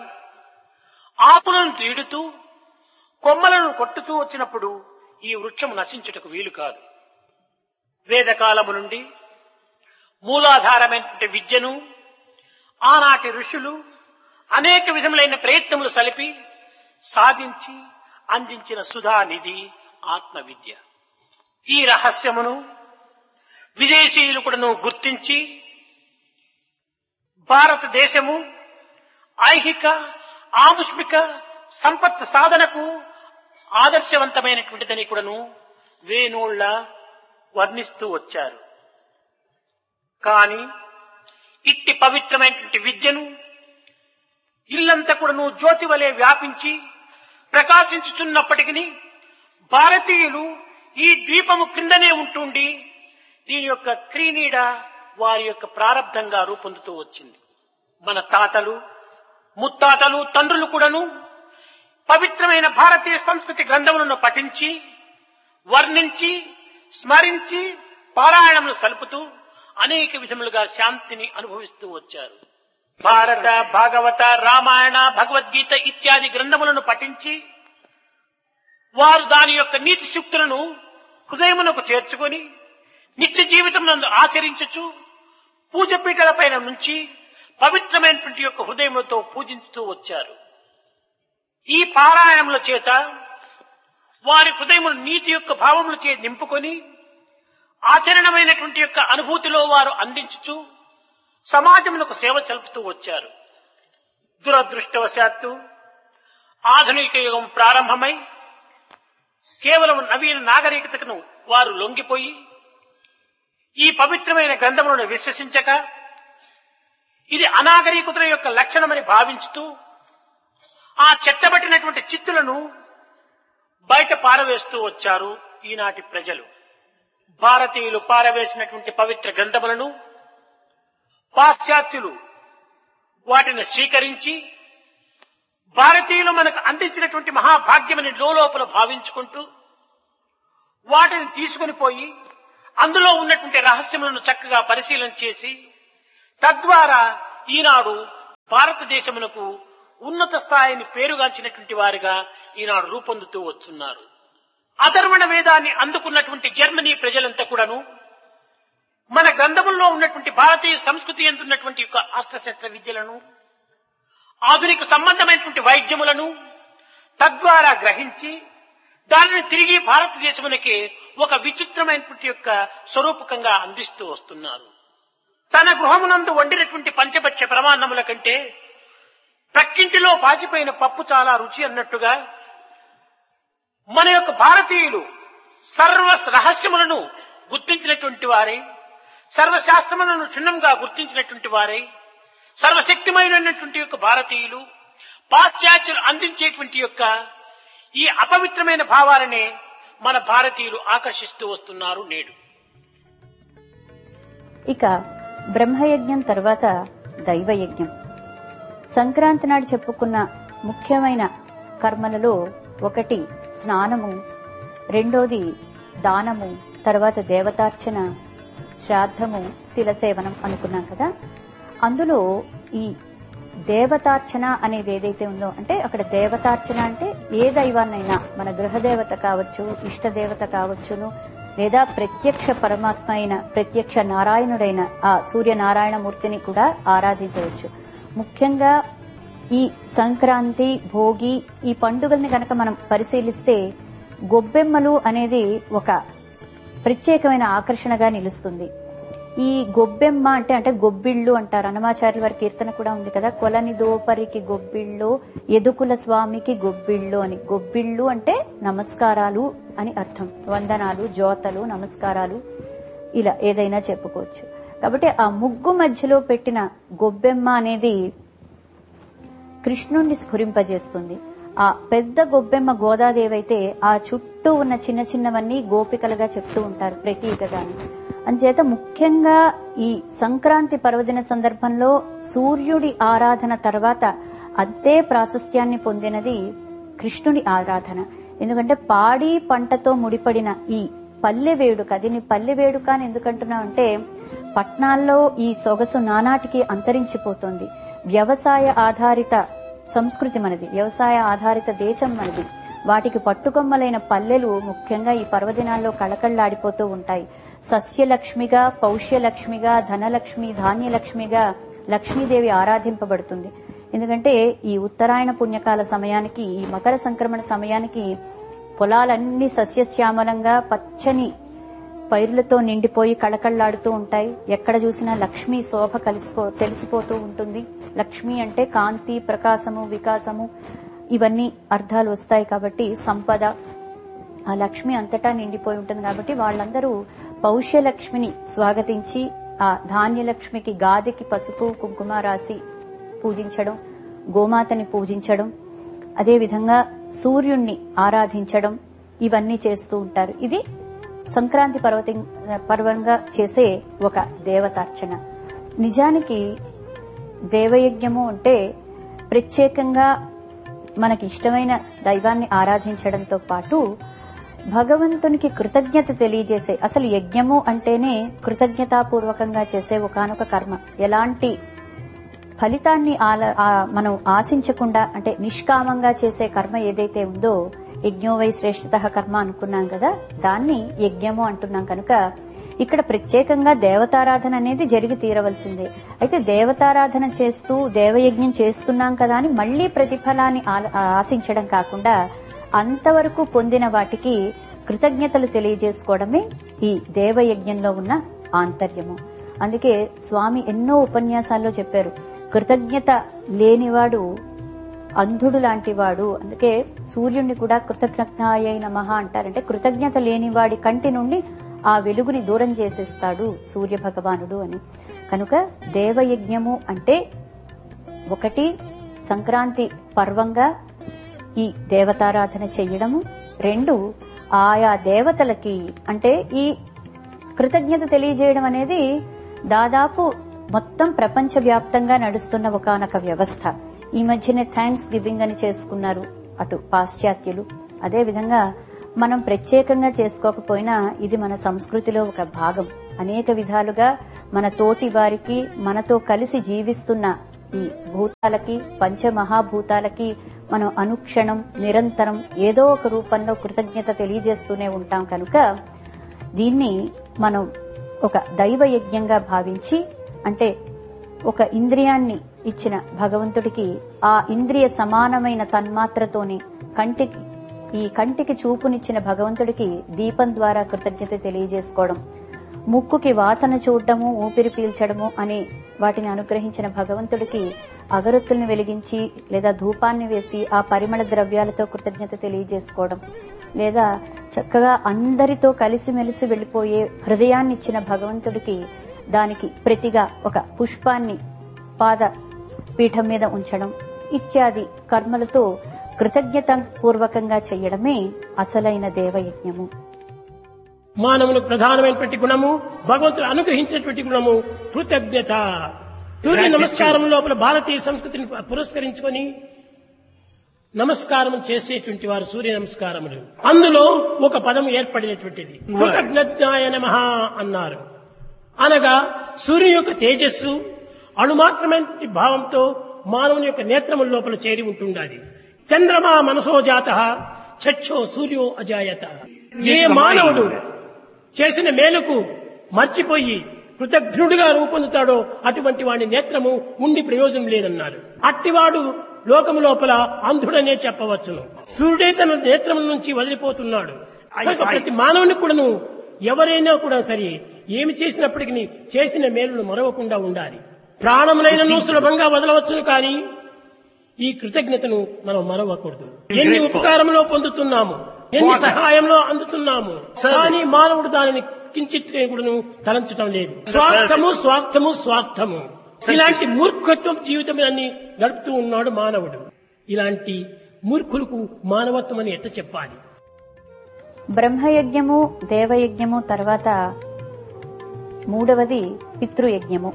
B: ఆకులను తీడుతూ కొమ్మలను కొట్టుతూ వచ్చినప్పుడు ఈ వృక్షం నశించుటకు వీలు కాదు. వేదకాలము నుండి మూలాధారమైనటువంటి విద్యను ఆనాటి ఋషులు అనేక విధములైన ప్రయత్నములు సలిపి సాధించి అందించిన సుధానిధి ఆత్మ విద్య. ఈ రహస్యమును విదేశీయులు కూడాను గుర్తించి భారతదేశము ఐహిక, ఆముష్మిక సంపత్ సాధనకు ఆదర్శవంతమైనటువంటిదని కూడాను వేణోళ్ల వర్ణిస్తూ వచ్చారు. కాని ఇట్టి పవిత్రమైనటువంటి విద్యను ఇల్లంతా కూడాను జ్యోతి వలె వ్యాపించి ప్రకాశించుచున్నప్పటికీ భారతీయులు ఈ ద్వీపము క్రిందనే ఉంటుండి దీని యొక్క క్రీనీడ వారి యొక్క ప్రారంధంగా రూపొందుతూ వచ్చింది. మన తాతలు, ముత్తాతలు, తండ్రులు కూడాను పవిత్రమైన భారతీయ సంస్కృతి గ్రంథములను పఠించి, వర్ణించి, స్మరించి, పారాయణములు సలుపుతూ అనేక విధములుగా శాంతిని అనుభవిస్తూ వచ్చారు. భారత, భాగవత, రామాయణ, భగవద్గీత ఇత్యాది గ్రంథములను పఠించి వారు దాని యొక్క నీతి సూక్తులను హృదయమునకు చేర్చుకొని నిత్య జీవితం నందు ఆచరించుచు పూజపీఠలపైన నుంచి పవిత్రమైనటువంటి యొక్క హృదయములతో పూజించుతూ వచ్చారు. ఈ పారాయణముల చేత వారి హృదయములు నీతి యొక్క భావముల చే నింపుకొని ఆచరణమైనటువంటి యొక్క అనుభూతిలో వారు అందించుచు సమాజములకు సేవ చలుపుతూ వచ్చారు. దురదృష్టవశాత్తు ఆధునిక యుగం ప్రారంభమై కేవలం నవీన నాగరికతను వారు లొంగిపోయి ఈ పవిత్రమైన గ్రంథములను విశ్వసించక ఇది అనాగరికత యొక్క లక్షణమని భావించుతూ ఆ చెత్తబట్టినటువంటి చిత్తులను బయట పారవేస్తూ వచ్చారు ఈనాటి ప్రజలు. భారతీయులు పారవేసినటువంటి పవిత్ర గ్రంథములను పాశ్చాత్యులు వాటిని స్వీకరించి భారతీయులు మనకు అందించినటువంటి మహాభాగ్యమని లోపల భావించుకుంటూ వాటిని తీసుకుని పోయి అందులో ఉన్నటువంటి రహస్యములను చక్కగా పరిశీలన చేసి తద్వారా ఈనాడు భారతదేశమునకు ఉన్నత స్థాయిని పేరుగాంచినటువంటి వారిగా ఈనాడు రూపొందుతూ వస్తున్నారు. అధర్వణ వేదాన్ని అందుకున్నటువంటి జర్మనీ ప్రజలంతా కూడాను మన గ్రంథముల్లో ఉన్నటువంటి భారతీయ సంస్కృతి ఎందున్నటువంటి యొక్క అస్త్రశస్త్ర విద్యలను, ఆధునిక సంబంధమైనటువంటి వైద్యములను తద్వారా గ్రహించి దానిని తిరిగి భారతదేశమునకి ఒక విచిత్రమైనటువంటి యొక్క స్వరూపకంగా అందిస్తూ వస్తున్నారు. తన గృహమునందు వండినటువంటి పంచభక్ష ప్రమాణముల కంటే ప్రక్కింటిలో పాచిపోయిన పప్పు చాలా రుచి అన్నట్టుగా మన యొక్క భారతీయులు సర్వ రహస్యములను గుర్తించినటువంటి వారై, సర్వశాస్త్రములను క్షుణ్ణంగా గుర్తించినటువంటి వారై, సర్వశక్తిమైనటువంటి యొక్క భారతీయులు పాశ్చాత్యులు అందించేటువంటి యొక్క ఈ అపవిత్రమైన భావాలనే మన భారతీయులు ఆకర్షిస్తూ వస్తున్నారు నేడు.
A: ఇక బ్రహ్మయజ్ఞం తర్వాత దైవయజ్ఞం. సంక్రాంతి నాడు చెప్పుకున్న ముఖ్యమైన కర్మలలో ఒకటి స్నానము, రెండోది దానము, తర్వాత దేవతార్చన, శ్రాద్ధము, తిలసేవనం అనుకున్నాం కదా. అందులో ఈ దేవతార్చన అనేది ఏదైతే ఉందో, అంటే అక్కడ దేవతార్చన అంటే ఏ దైవాన్నైనా, మన గృహదేవత కావచ్చు, ఇష్టదేవత కావచ్చును, లేదా ప్రత్యక్ష పరమాత్మ అయిన ప్రత్యక్ష నారాయణుడైన ఆ సూర్యనారాయణమూర్తిని కూడా ఆరాధించవచ్చు. ముఖ్యంగా ఈ సంక్రాంతి, భోగి ఈ పండుగల్ని గనక మనం పరిశీలిస్తే గొబ్బెమ్మలు అనేది ఒక ప్రత్యేకమైన ఆకర్షణగా నిలుస్తుంది. ఈ గొబ్బెమ్మ అంటే అంటే గొబ్బిళ్ళు అంటారు. అన్నమాచార్యుల వారి కీర్తన కూడా ఉంది కదా, కొలని దోపరికి గొబ్బిళ్ళు, ఎదుకుల స్వామికి గొబ్బిళ్ళు అని. గొబ్బిళ్ళు అంటే నమస్కారాలు అని అర్థం. వందనాలు, జోతలు, నమస్కారాలు ఇలా ఏదైనా చెప్పుకోవచ్చు. కాబట్టి ఆ ముగ్గు మధ్యలో పెట్టిన గొబ్బెమ్మ అనేది కృష్ణుణ్ణి స్ఫురింపజేస్తుంది. ఆ పెద్ద గొబ్బెమ్మ గోదాదేవి అయితే ఆ చుట్టూ ఉన్న చిన్న చిన్నవన్నీ గోపికలుగా చెప్తూ ఉంటారు ప్రతీకగాని. అంచేత ముఖ్యంగా ఈ సంక్రాంతి పర్వదిన సందర్భంలో సూర్యుడి ఆరాధన తర్వాత అదే ప్రాశస్త్యాన్ని పొందినది కృష్ణుడి ఆరాధన. ఎందుకంటే పాడి పంటతో ముడిపడిన ఈ పల్లె వేడుక, దీన్ని పల్లె వేడుక అని ఎందుకంటున్నా అంటే పట్నాల్లో ఈ సొగసు నానాటికి అంతరించిపోతుంది. వ్యవసాయ ఆధారిత సంస్కృతి మనది, వ్యవసాయ ఆధారిత దేశం మనది. వాటికి పట్టుకొమ్మలైన పల్లెలు ముఖ్యంగా ఈ పర్వదినాల్లో కళకళ్లాడిపోతూ ఉంటాయి. సస్యలక్ష్మిగా, పౌష్యలక్ష్మిగా, ధనలక్ష్మి, ధాన్యలక్ష్మిగా లక్ష్మీదేవి ఆరాధింపబడుతుంది. ఎందుకంటే ఈ ఉత్తరాయణ పుణ్యకాల సమయానికి, ఈ మకర సంక్రమణ సమయానికి పొలాలన్నీ సస్యశ్యామలంగా పచ్చని పైరులతో నిండిపోయి కళకళ్లాడుతూ ఉంటాయి. ఎక్కడ చూసినా లక్ష్మీ శోభ కలిసిపో తెలిసిపోతూ ఉంటుంది. లక్ష్మి అంటే కాంతి, ప్రకాశము, వికాసము ఇవన్నీ అర్థాలు వస్తాయి. కాబట్టి సంపద, ఆ లక్ష్మి అంతటా నిండిపోయి ఉంటుంది. కాబట్టి వాళ్ళందరూ పౌష్యలక్ష్మిని స్వాగతించి ఆ ధాన్యలక్ష్మికి గాదికి పసుపు కుంకుమ రాసి పూజించడం, గోమాతని పూజించడం, అదేవిధంగా సూర్యుణ్ణి ఆరాధించడం ఇవన్నీ చేస్తూ ఉంటారు. ఇది సంక్రాంతి పర్వతి పర్వంగా చేసే ఒక దేవతార్చన. నిజానికి దేవయజ్ఞము అంటే ప్రత్యేకంగా మనకి ఇష్టమైన దైవాన్ని ఆరాధించడంతో పాటు భగవంతునికి కృతజ్ఞత తెలియజేసే, అసలు యజ్ఞము అంటేనే కృతజ్ఞతాపూర్వకంగా చేసే ఒకానొక కర్మ. ఎలాంటి ఫలితాన్ని మనం ఆశించకుండా అంటే నిష్కామంగా చేసే కర్మ ఏదైతే ఉందో, యజ్ఞో వై శ్రేష్ఠతః కర్మ అనుకున్నాం కదా, దాన్ని యజ్ఞము అంటున్నాం. కనుక ఇక్కడ ప్రత్యేకంగా దేవతారాధన అనేది జరిగి తీరవలసిందే. అయితే దేవతారాధన చేస్తూ దేవయజ్ఞం చేస్తున్నాం కదా అని మళ్లీ ప్రతిఫలాన్ని ఆశించడం కాకుండా అంతవరకు పొందిన వాటికి కృతజ్ఞతలు తెలియజేసుకోవడమే ఈ దేవయజ్ఞంలో ఉన్న ఆంతర్యము. అందుకే స్వామి ఎన్నో ఉపన్యాసాల్లో చెప్పారు, కృతజ్ఞత లేనివాడు అంధుడు లాంటివాడు. అందుకే సూర్యుడిని కూడా కృతజ్ఞాయ నమః అంటారంటే కృతజ్ఞత లేనివాడి కంటి నుండి ఆ వెలుగుని దూరం చేసేస్తాడు సూర్య భగవానుడు అని. కనుక దేవయజ్ఞము అంటే ఒకటి సంక్రాంతి పర్వంగా ఈ దేవతారాధన చెయ్యడము, రెండు ఆయా దేవతలకి అంటే ఈ కృతజ్ఞత తెలియజేయడం అనేది దాదాపు మొత్తం ప్రపంచవ్యాప్తంగా నడుస్తున్న ఒకానొక వ్యవస్థ. ఈ మధ్యనే థ్యాంక్స్ గివింగ్ అని చేసుకున్నారు అటు పాశ్చాత్యులు. అదేవిధంగా మనం ప్రత్యేకంగా చేసుకోకపోయినా ఇది మన సంస్కృతిలో ఒక భాగం. అనేక విధాలుగా మన తోటి వారికి, మనతో కలిసి జీవిస్తున్న ఈ భూతాలకి, పంచమహాభూతాలకి మనం అనుక్షణం నిరంతరం ఏదో ఒక రూపంలో కృతజ్ఞత తెలియజేస్తూనే ఉంటాం. కనుక దీన్ని మనం ఒక దైవ యజ్ఞంగా భావించి, అంటే ఒక ఇంద్రియాన్ని ఇచ్చిన భగవంతుడికి ఆ ఇంద్రియ సమానమైన తన్మాత్రతోని కంటికి ఈ కంటికి చూపునిచ్చిన భగవంతుడికి దీపం ద్వారా కృతజ్ఞత తెలియజేసుకోవడం, ముక్కుకి వాసన చూడటము, ఊపిరి పీల్చడము అని వాటిని అనుగ్రహించిన భగవంతుడికి అగరొత్తుల్ని వెలిగించి లేదా ధూపాన్ని వేసి ఆ పరిమళ ద్రవ్యాలతో కృతజ్ఞత తెలియజేసుకోవడం, లేదా చక్కగా అందరితో కలిసిమెలిసి వెళ్లిపోయే హృదయాన్ని ఇచ్చిన భగవంతుడికి దానికి ప్రతిగా ఒక పుష్పాన్ని పాద పీఠం మీద ఉంచడం ఇత్యాది కర్మలతో కృతజ్ఞత పూర్వకంగా చేయడమే అసలైన దేవయజ్ఞము.
B: మానవులకు ప్రధానమైనటువంటి గుణము, భగవంతుడు అనుగ్రహించినటువంటి గుణము కృతజ్ఞత. సూర్య నమస్కారం లోపల భారతీయ సంస్కృతిని పురస్కరించుకొని నమస్కారం చేసేటువంటి వారు సూర్య నమస్కారములు. అందులో ఒక పదం ఏర్పడినటువంటిది కృతజ్ఞాయ నమః అన్నారు. అనగా సూర్యుని యొక్క తేజస్సు అణుమాత్రమైన భావంతో మానవుని యొక్క నేత్రముల లోపల చేరి ఉంటుండాలి. చంద్రమా మనసో జాతః చక్షో సూర్యో అజాయత. ఏ మానవుడు చేసిన మేలుకు మర్చిపోయి కృతజ్ఞుడిగా రూపొందుతాడో అటువంటి వాడి నేత్రము ఉండి ప్రయోజనం లేదన్నారు. అట్టివాడు లోకము లోపల అంధుడనే చెప్పవచ్చును. సూర్యుడే తన నేత్రముల నుంచి వదిలిపోతున్నాడు. ప్రతి మానవుని కూడాను ఎవరైనా కూడా సరే ఏమి చేసినప్పటికీ చేసిన మేలును మరవకుండా ఉండాలి. ప్రాణములైనను సులభంగా వదలవచ్చును, కానీ ఈ కృతజ్ఞతను మనం మరవకూడదు. ఎన్ని ఉపకారంలో పొందుతున్నాము, ఎన్ని సహాయంలో అందుతున్నాము, కానీ మానవుడు దానిని కించిత్ కూడాను తలంచటం లేదు. స్వార్థము స్వార్థము స్వార్థము ఇలాంటి మూర్ఖత్వం జీవితాన్ని గడుపుతూ ఉన్నాడు మానవుడు. ఇలాంటి మూర్ఖులకు మానవత్వం అని ఎట్లా చెప్పాలి?
A: బ్రహ్మయజ్ఞము, దేవయజ్ఞము తర్వాత మూడవది పితృయజ్ఞము.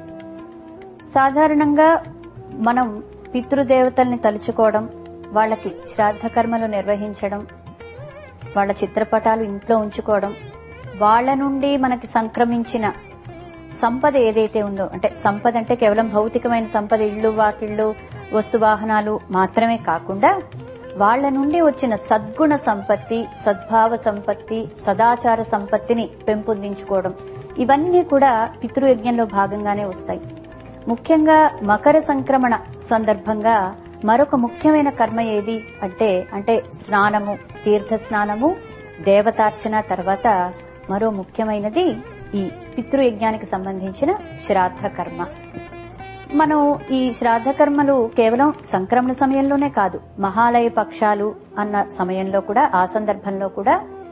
A: సాధారణంగా మనం పితృదేవతల్ని తలుచుకోవడం, వాళ్ళకి శ్రాద్ధ కర్మలు నిర్వహించడం, వాళ్ళ చిత్రపటాలు ఇంట్లో ఉంచుకోవడం, వాళ్ళ నుండి మనకి సంక్రమించిన సంపద ఏదైతే ఉందో, అంటే సంపద అంటే కేవలం భౌతికమైన సంపద, ఇళ్లు వాకిళ్లు వస్తువాహనాలు మాత్రమే కాకుండా వాళ్ళ నుండి వచ్చిన సద్గుణ సంపత్తి, సద్భావ సంపత్తి, సదాచార సంపత్తిని పెంపొందించుకోవడం, ఇవన్నీ కూడా పితృయజ్ఞంలో భాగంగానే వస్తాయి. ముఖ్యంగా మకర సంక్రమణ సందర్భంగా మరొక ముఖ్యమైన కర్మ ఏది అంటే అంటే స్నానము, తీర్థ స్నానము, దేవతార్చన తర్వాత మరో ముఖ్యమైనది ఈ పితృయజ్ఞానికి సంబంధించిన శ్రాద్ధ కర్మ. మనం ఈ శ్రాద్ధ కర్మలు కేవలం సంక్రమణ సమయంలోనే కాదు, మహాలయ పక్షాలు అన్న సమయంలో కూడా, ఆ సందర్భంలో కూడా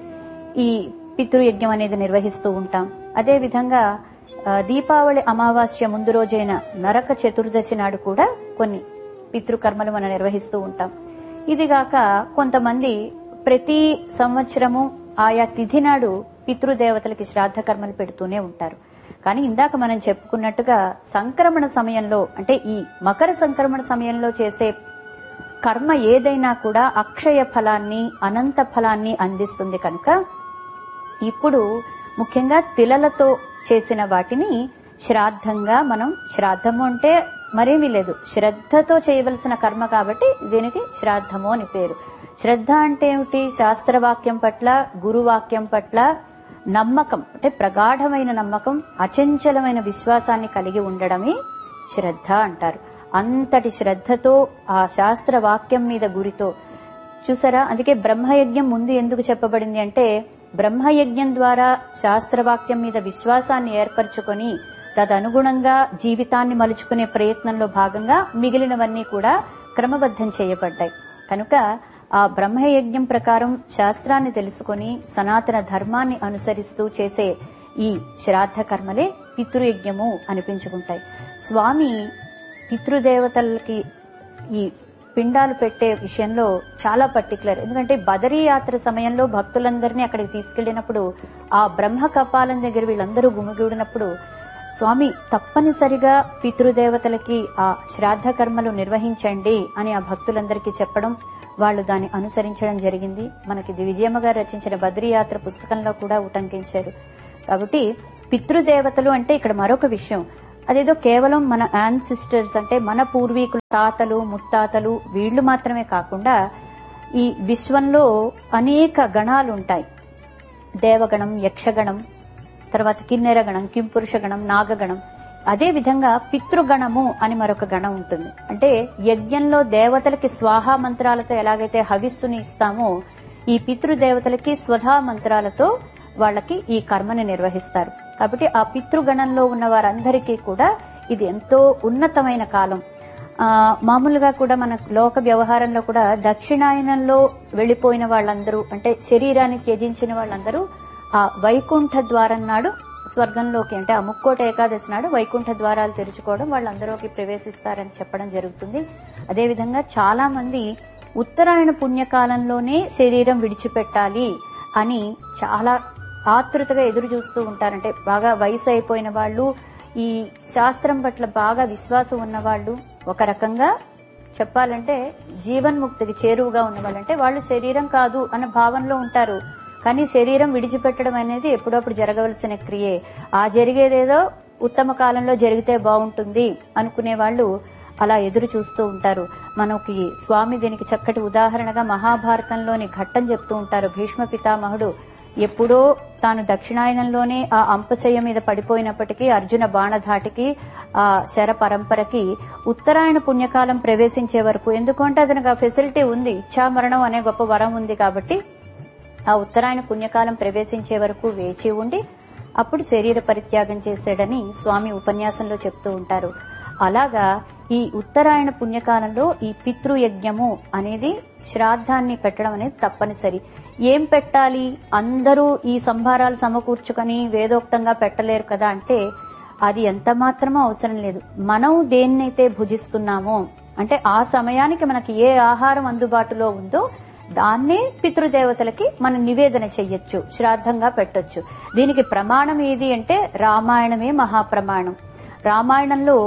A: ఈ పితృయజ్ఞం అనేది నిర్వహిస్తూ ఉంటాం. అదేవిధంగా దీపావళి అమావాస్య ముందు రోజైన నరక చతుర్దశి నాడు కూడా కొన్ని పితృకర్మలు మనం నిర్వహిస్తూ ఉంటాం. ఇదిగాక కొంతమంది ప్రతి సంవత్సరము ఆయా తిథి నాడు పితృదేవతలకి శ్రాద్ధ కర్మలు పెడుతూనే ఉంటారు. కానీ ఇందాక మనం చెప్పుకున్నట్టుగా సంక్రమణ సమయంలో, అంటే ఈ మకర సంక్రమణ సమయంలో చేసే కర్మ ఏదైనా కూడా అక్షయ ఫలాన్ని, అనంత ఫలాన్ని అందిస్తుంది. కనుక ఇప్పుడు ముఖ్యంగా తిలలతో చేసిన వాటిని శ్రాద్ధంగా మనం, శ్రాద్ధము అంటే మరేమీ లేదు, శ్రద్ధతో చేయవలసిన కర్మ కాబట్టి దీనికి శ్రాద్ధము అని పేరు. శ్రద్ధ అంటే ఏమిటి? శాస్త్రవాక్యం పట్ల, గురువాక్యం పట్ల నమ్మకం, అంటే ప్రగాఢమైన నమ్మకం, అచంచలమైన విశ్వాసాన్ని కలిగి ఉండడమే శ్రద్ధ అంటారు. అంతటి శ్రద్ధతో ఆ శాస్త్ర వాక్యం మీద గురితో చూసారా. అందుకే బ్రహ్మయజ్ఞం ముందు ఎందుకు చెప్పబడింది అంటే, బ్రహ్మయజ్ఞం ద్వారా శాస్త్రవాక్యం మీద విశ్వాసాన్ని ఏర్పరచుకొని తదనుగుణంగా జీవితాన్ని మలుచుకునే ప్రయత్నంలో భాగంగా మిగిలినవన్నీ కూడా క్రమబద్ధం చేయబడ్డాయి. కనుక ఆ బ్రహ్మయజ్ఞం ప్రకారం శాస్త్రాన్ని తెలుసుకొని సనాతన ధర్మాన్ని అనుసరిస్తూ చేసే ఈ శ్రాద్ధ కర్మలే పితృయజ్ఞము అనిపించుకుంటాయి. స్వామి పితృదేవతలకి ఈ పిండాలు పెట్టే విషయంలో చాలా పర్టికులర్. ఎందుకంటే బదరీ యాత్ర సమయంలో భక్తులందరినీ అక్కడికి తీసుకెళ్లినప్పుడు ఆ బ్రహ్మ కపాలం దగ్గర వీళ్ళందరూ గుమిగూడినప్పుడు స్వామి తప్పనిసరిగా పితృదేవతలకి ఆ శ్రాద్ధ కర్మలు నిర్వహించండి అని ఆ భక్తులందరికీ చెప్పడం, వాళ్ళు దాన్ని అనుసరించడం జరిగింది. మనకి ఇది విజయమ్మ గారు రచించిన బద్రీయాత్ర పుస్తకంలో కూడా ఉటంకించారు. కాబట్టి పితృదేవతలు అంటే ఇక్కడ మరొక విషయం, అదేదో కేవలం మన యాన్సిస్టర్స్ అంటే మన పూర్వీకులు, తాతలు ముత్తాతలు వీళ్లు మాత్రమే కాకుండా ఈ విశ్వంలో అనేక గణాలు ఉంటాయి. దేవగణం, యక్షగణం, తర్వాత కిన్నెర గణం, కింపురుష గణం, నాగగణం. అదే విధంగా పితృగణము అని మరొక గణం ఉంటుంది. అంటే యజ్ఞంలో దేవతలకి స్వాహా మంత్రాలతో ఎలాగైతే హవిస్సుని ఇస్తామో, ఈ పితృదేవతలకి స్వధా మంత్రాలతో వాళ్ళకి ఈ కర్మని నిర్వహిస్తారు. కాబట్టి ఆ పితృగణంలో ఉన్న వారందరికీ కూడా ఇది ఎంతో ఉన్నతమైన కాలం. ఆ మామూలుగా కూడా మన లోక వ్యవహారంలో కూడా దక్షిణాయనంలో వెళ్లిపోయిన వాళ్ళందరూ, అంటే శరీరాన్ని త్యజించిన వాళ్ళందరూ ఆ వైకుంఠ ద్వారం నాడు స్వర్గంలోకి, అంటే ఆ ముక్కోట ఏకాదశి నాడు వైకుంఠ ద్వారాలు తెరుచుకోవడం, వాళ్ళందరిలోకి ప్రవేశిస్తారని చెప్పడం జరుగుతుంది. అదేవిధంగా చాలా మంది ఉత్తరాయణ పుణ్యకాలంలోనే శరీరం విడిచిపెట్టాలి అని చాలా ఆతృతగా ఎదురు చూస్తూ ఉంటారంటే బాగా వయసు అయిపోయిన వాళ్ళు, ఈ శాస్త్రం పట్ల బాగా విశ్వాసం ఉన్నవాళ్లు, ఒక రకంగా చెప్పాలంటే జీవన్ముక్తికి చేరువుగా ఉన్నవాళ్ళంటే వాళ్ళు శరీరం కాదు అన్న భావనలో ఉంటారు. కానీ శరీరం విడిచిపెట్టడం అనేది ఎప్పుడప్పుడు జరగవలసిన క్రియే. ఆ జరిగేదేదో ఉత్తమ కాలంలో జరిగితే బాగుంటుంది అనుకునే వాళ్ళు అలా ఎదురు చూస్తూ ఉంటారు. మనకి స్వామి దీనికి చక్కటి ఉదాహరణగా మహాభారతంలోని ఘట్టం చెప్తూ ఉంటారు. భీష్మ పితామహుడు ఎప్పుడో తాను దక్షిణాయనంలోనే ఆ అంపశయ్య మీద పడిపోయినప్పటికీ అర్జున బాణధాటికి, ఆ శర పరంపరకి ఉత్తరాయణ పుణ్యకాలం ప్రవేశించే వరకు, ఎందుకంటే అతనికి ఆ ఫెసిలిటీ ఉంది, ఇచ్ఛామరణం అనే గొప్ప వరం ఉంది కాబట్టి ఆ ఉత్తరాయణ పుణ్యకాలం ప్రవేశించే వరకు వేచి ఉండి అప్పుడు శరీర పరిత్యాగం చేశాడని స్వామి ఉపన్యాసంలో చెప్తూ ఉంటారు. అలాగా ఈ ఉత్తరాయణ పుణ్యకాలంలో ఈ పితృయజ్ఞము అనేది, శ్రాద్ధాన్ని పెట్టడం అనేది తప్పనిసరి. ఏం పెట్టాలి? అందరూ ఈ సంభారాలు సమకూర్చుకొని వేదోక్తంగా పెట్టలేరు కదా అంటే అది ఎంత మాత్రమూ అవసరం లేదు. మనం దేన్నైతే భుజిస్తున్నామో, అంటే ఆ సమయానికి మనకి ఏ ఆహారం అందుబాటులో ఉందో దాన్నే పితృదేవతలకి మనం నివేదన చెయ్యొచ్చు, శ్రాద్ధంగా పెట్టొచ్చు. దీనికి ప్రమాణం ఏది అంటే రామాయణమే మహాప్రమాణం. రామాయణంలో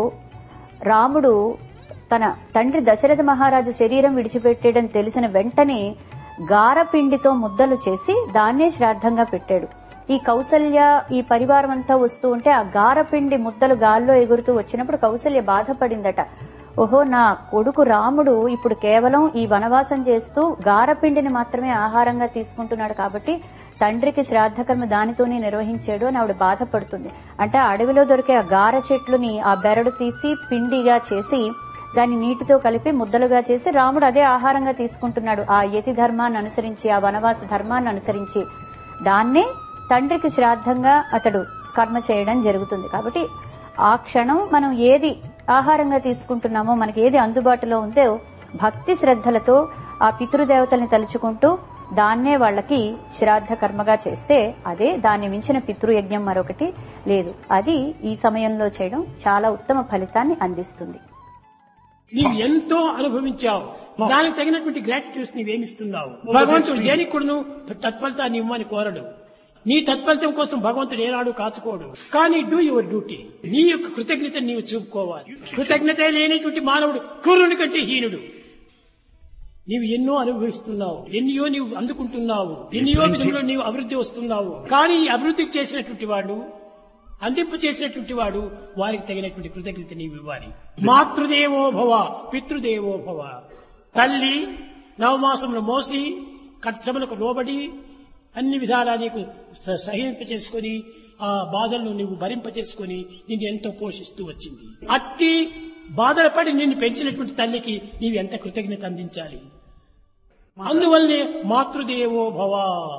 A: రాముడు తన తండ్రి దశరథ మహారాజు శరీరం విడిచిపెట్టేయడం తెలిసిన వెంటనే గారపిండితో ముద్దలు చేసి దాన్నే శ్రాద్ధంగా పెట్టాడు. ఈ కౌసల్య ఈ పరివారం అంతా వస్తూ ఉంటే ఆ గారపిండి ముద్దలు గాల్లో ఎగురుతూ వచ్చినప్పుడు కౌసల్య బాధపడిందట. ఓహో, నా కొడుకు రాముడు ఇప్పుడు కేవలం ఈ వనవాసం చేస్తూ గారపిండిని మాత్రమే ఆహారంగా తీసుకుంటున్నాడు కాబట్టి తండ్రికి శ్రాద్ధకర్మ దానితోనే నిర్వహించాడు అని ఆవిడ బాధపడుతుంది. అంటే అడవిలో దొరికే ఆ గార చెట్లుని ఆ బెరడు తీసి పిండిగా చేసి దాన్ని నీటితో కలిపి ముద్దలుగా చేసి రాముడు అదే ఆహారంగా తీసుకుంటున్నాడు. ఆ యతి ధర్మాన్ని అనుసరించి, ఆ వనవాస ధర్మాన్ని అనుసరించి దాన్నే తండ్రికి శ్రాద్ధంగా అతడు కర్మ చేయడం జరుగుతుంది. కాబట్టి ఆ క్షణం మనం ఏది ఆహారంగా తీసుకుంటున్నామో, మనకి ఏది అందుబాటులో ఉందో భక్తి శ్రద్ధలతో ఆ పితృదేవతల్ని తలుచుకుంటూ దాన్నే వాళ్ళకి శ్రాద్ధ కర్మగా చేస్తే అదే, దాన్ని మించిన పితృయజ్ఞం మరొకటి లేదు. అది ఈ సమయంలో చేయడం చాలా ఉత్తమ ఫలితాన్ని అందిస్తుంది.
B: నీవు ఎంతో అనుభవించావు, దానికి తగినటువంటి గ్రాటిట్యూడ్స్ నీవేమిస్తున్నావు? భగవంతుడు దేనికుడును తత్ఫలితాన్ని ఇవ్వమని కోరడు. నీ తత్ఫలితం కోసం భగవంతుడు ఏనాడు కాచుకోడు. కానీ డూ యువర్ డ్యూటీ. నీ యొక్క కృతజ్ఞత నీవు చూపుకోవాలి. కృతజ్ఞత లేనటువంటి మానవుడు క్రూరుని కంటే హీనుడు. నీవు ఎన్నో అనుభవిస్తున్నావు, ఎన్నో నీవు అందుకుంటున్నావు, ఎన్నో విధంలో నీవు అభివృద్ధి వస్తున్నావు. కానీ ఈ అభివృద్ధికి చేసినటువంటి వాడు, అందింపు చేసినటువంటి వాడు, వారికి తగినటువంటి కృతజ్ఞత నీవు ఇవ్వాలి. మాతృదేవో భవ, పితృదేవో భవ. తల్లి నవమాసములు మోసి కష్టములకు లోబడి అన్ని విధాలా నీకు సహింప చేసుకుని ఆ బాధలను నీవు భరింప చేసుకుని నిన్ను ఎంతో పోషిస్తూ వచ్చింది. అట్టి బాధలు పడి నిన్ను పెంచినటువంటి తల్లికి నీవు ఎంత కృతజ్ఞత అందించాలి. అందువల్లనే మాతృదేవో భవ,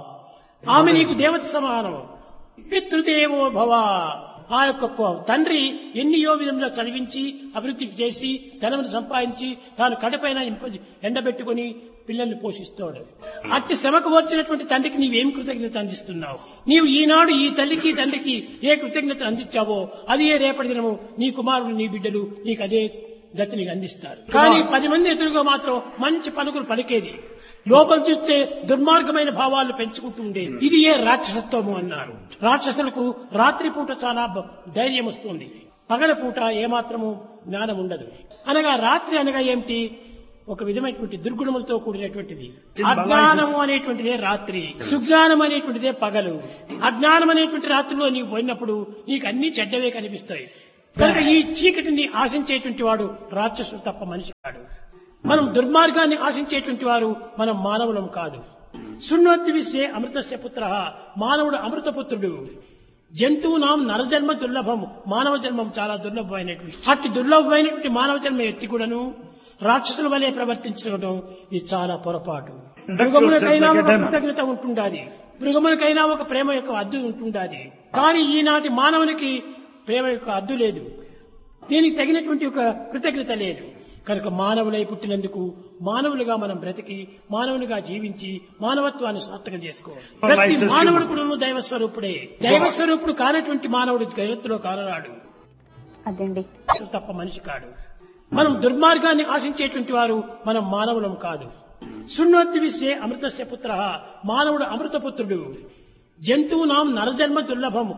B: ఆమె నీకు దేవత సమానం. పితృదేవో భవ, ఆ యొక్క తండ్రి ఎన్నియో విధంగా చదివించి అభివృద్ధి చేసి ధనమును సంపాదించి తాను కడపైన ఎండబెట్టుకుని పిల్లల్ని పోషిస్తాడు. అట్టి శ్రమకు వచ్చినటువంటి తండ్రికి నీవేం కృతజ్ఞత అందిస్తున్నావు? నీవు ఈనాడు ఈ తల్లికి తండ్రికి ఏ కృతజ్ఞత అందించావో అది ఏ రేపటి దినము నీ కుమారుడు నీ బిడ్డలు నీకు అదే గతిని అందిస్తారు. కానీ పది మంది ఎదురుగా మాత్రం మంచి పలుకులు పలికేది, లోపల చూస్తే దుర్మార్గమైన భావాలు పెంచుకుంటూ ఉండేది. ఇది ఏ రాక్షసత్వము అన్నారు. రాక్షసులకు రాత్రిపూట చాలా బ- ధైర్యం వస్తుంది, పగలపూట ఏమాత్రము జ్ఞానం ఉండదు. అనగా రాత్రి అనగా ఏమిటి? ఒక విధమైనటువంటి దుర్గుణములతో కూడినటువంటిది. అజ్ఞానము అనేటువంటిదే రాత్రి, సుజ్ఞానం అనేటువంటిదే పగలు. అజ్ఞానం అనేటువంటి రాత్రిలో నీకు పోయినప్పుడు నీకు అన్ని చెడ్డవే కనిపిస్తాయి. కనుక ఈ చీకటిని ఆశించేటువంటి వాడు రాక్షసుడు తప్ప మనిషి కాడు. మనం దుర్మార్గాన్ని ఆశించేటువంటి వారు మనం మానవులం కాదు. శృణ్వతి విశ్వే అమృతస్య పుత్ర, మానవుడు అమృతపుత్రుడు. జంతువునాం నరజన్మ దుర్లభం, మానవ జన్మం చాలా దుర్లభమైనటువంటి. అట్టి దుర్లభమైనటువంటి మానవ జన్మ ఎత్తి కూడాను రాక్షసుల వలె ప్రవర్తించడం ఇది చాలా పొరపాటు. మృగములకైనా ఒక కృతజ్ఞత ఉంటుండాలి, మృగములకైనా ఒక ప్రేమ యొక్క అద్దు ఉంటుండాలి. కానీ ఈనాటి మానవునికి ప్రేమ యొక్క అద్దు లేదు, దీనికి తగినటువంటి ఒక కృతజ్ఞత లేదు. కనుక మానవులై పుట్టినందుకు మానవులుగా మనం బ్రతికి మానవునిగా జీవించి మానవత్వాన్ని సార్థకం చేసుకోవాలి. ప్రతి మానవుడు కూడా దైవస్వరూపుడే. దైవస్వరూపుడు కానటువంటి మానవుడు జగత్తులో కానరాడు,
A: అదండి.
B: తప్ప మనిషి కాడు. మనం దుర్మార్గాన్ని ఆశించేటువంటి వారు మనం మానవులం కాదు. శృణ్వతి విశ్వే అమృతస్య పుత్ర, మానవుడు అమృతపుత్రుడు. జంతువునాం నరజన్మ దుర్లభం,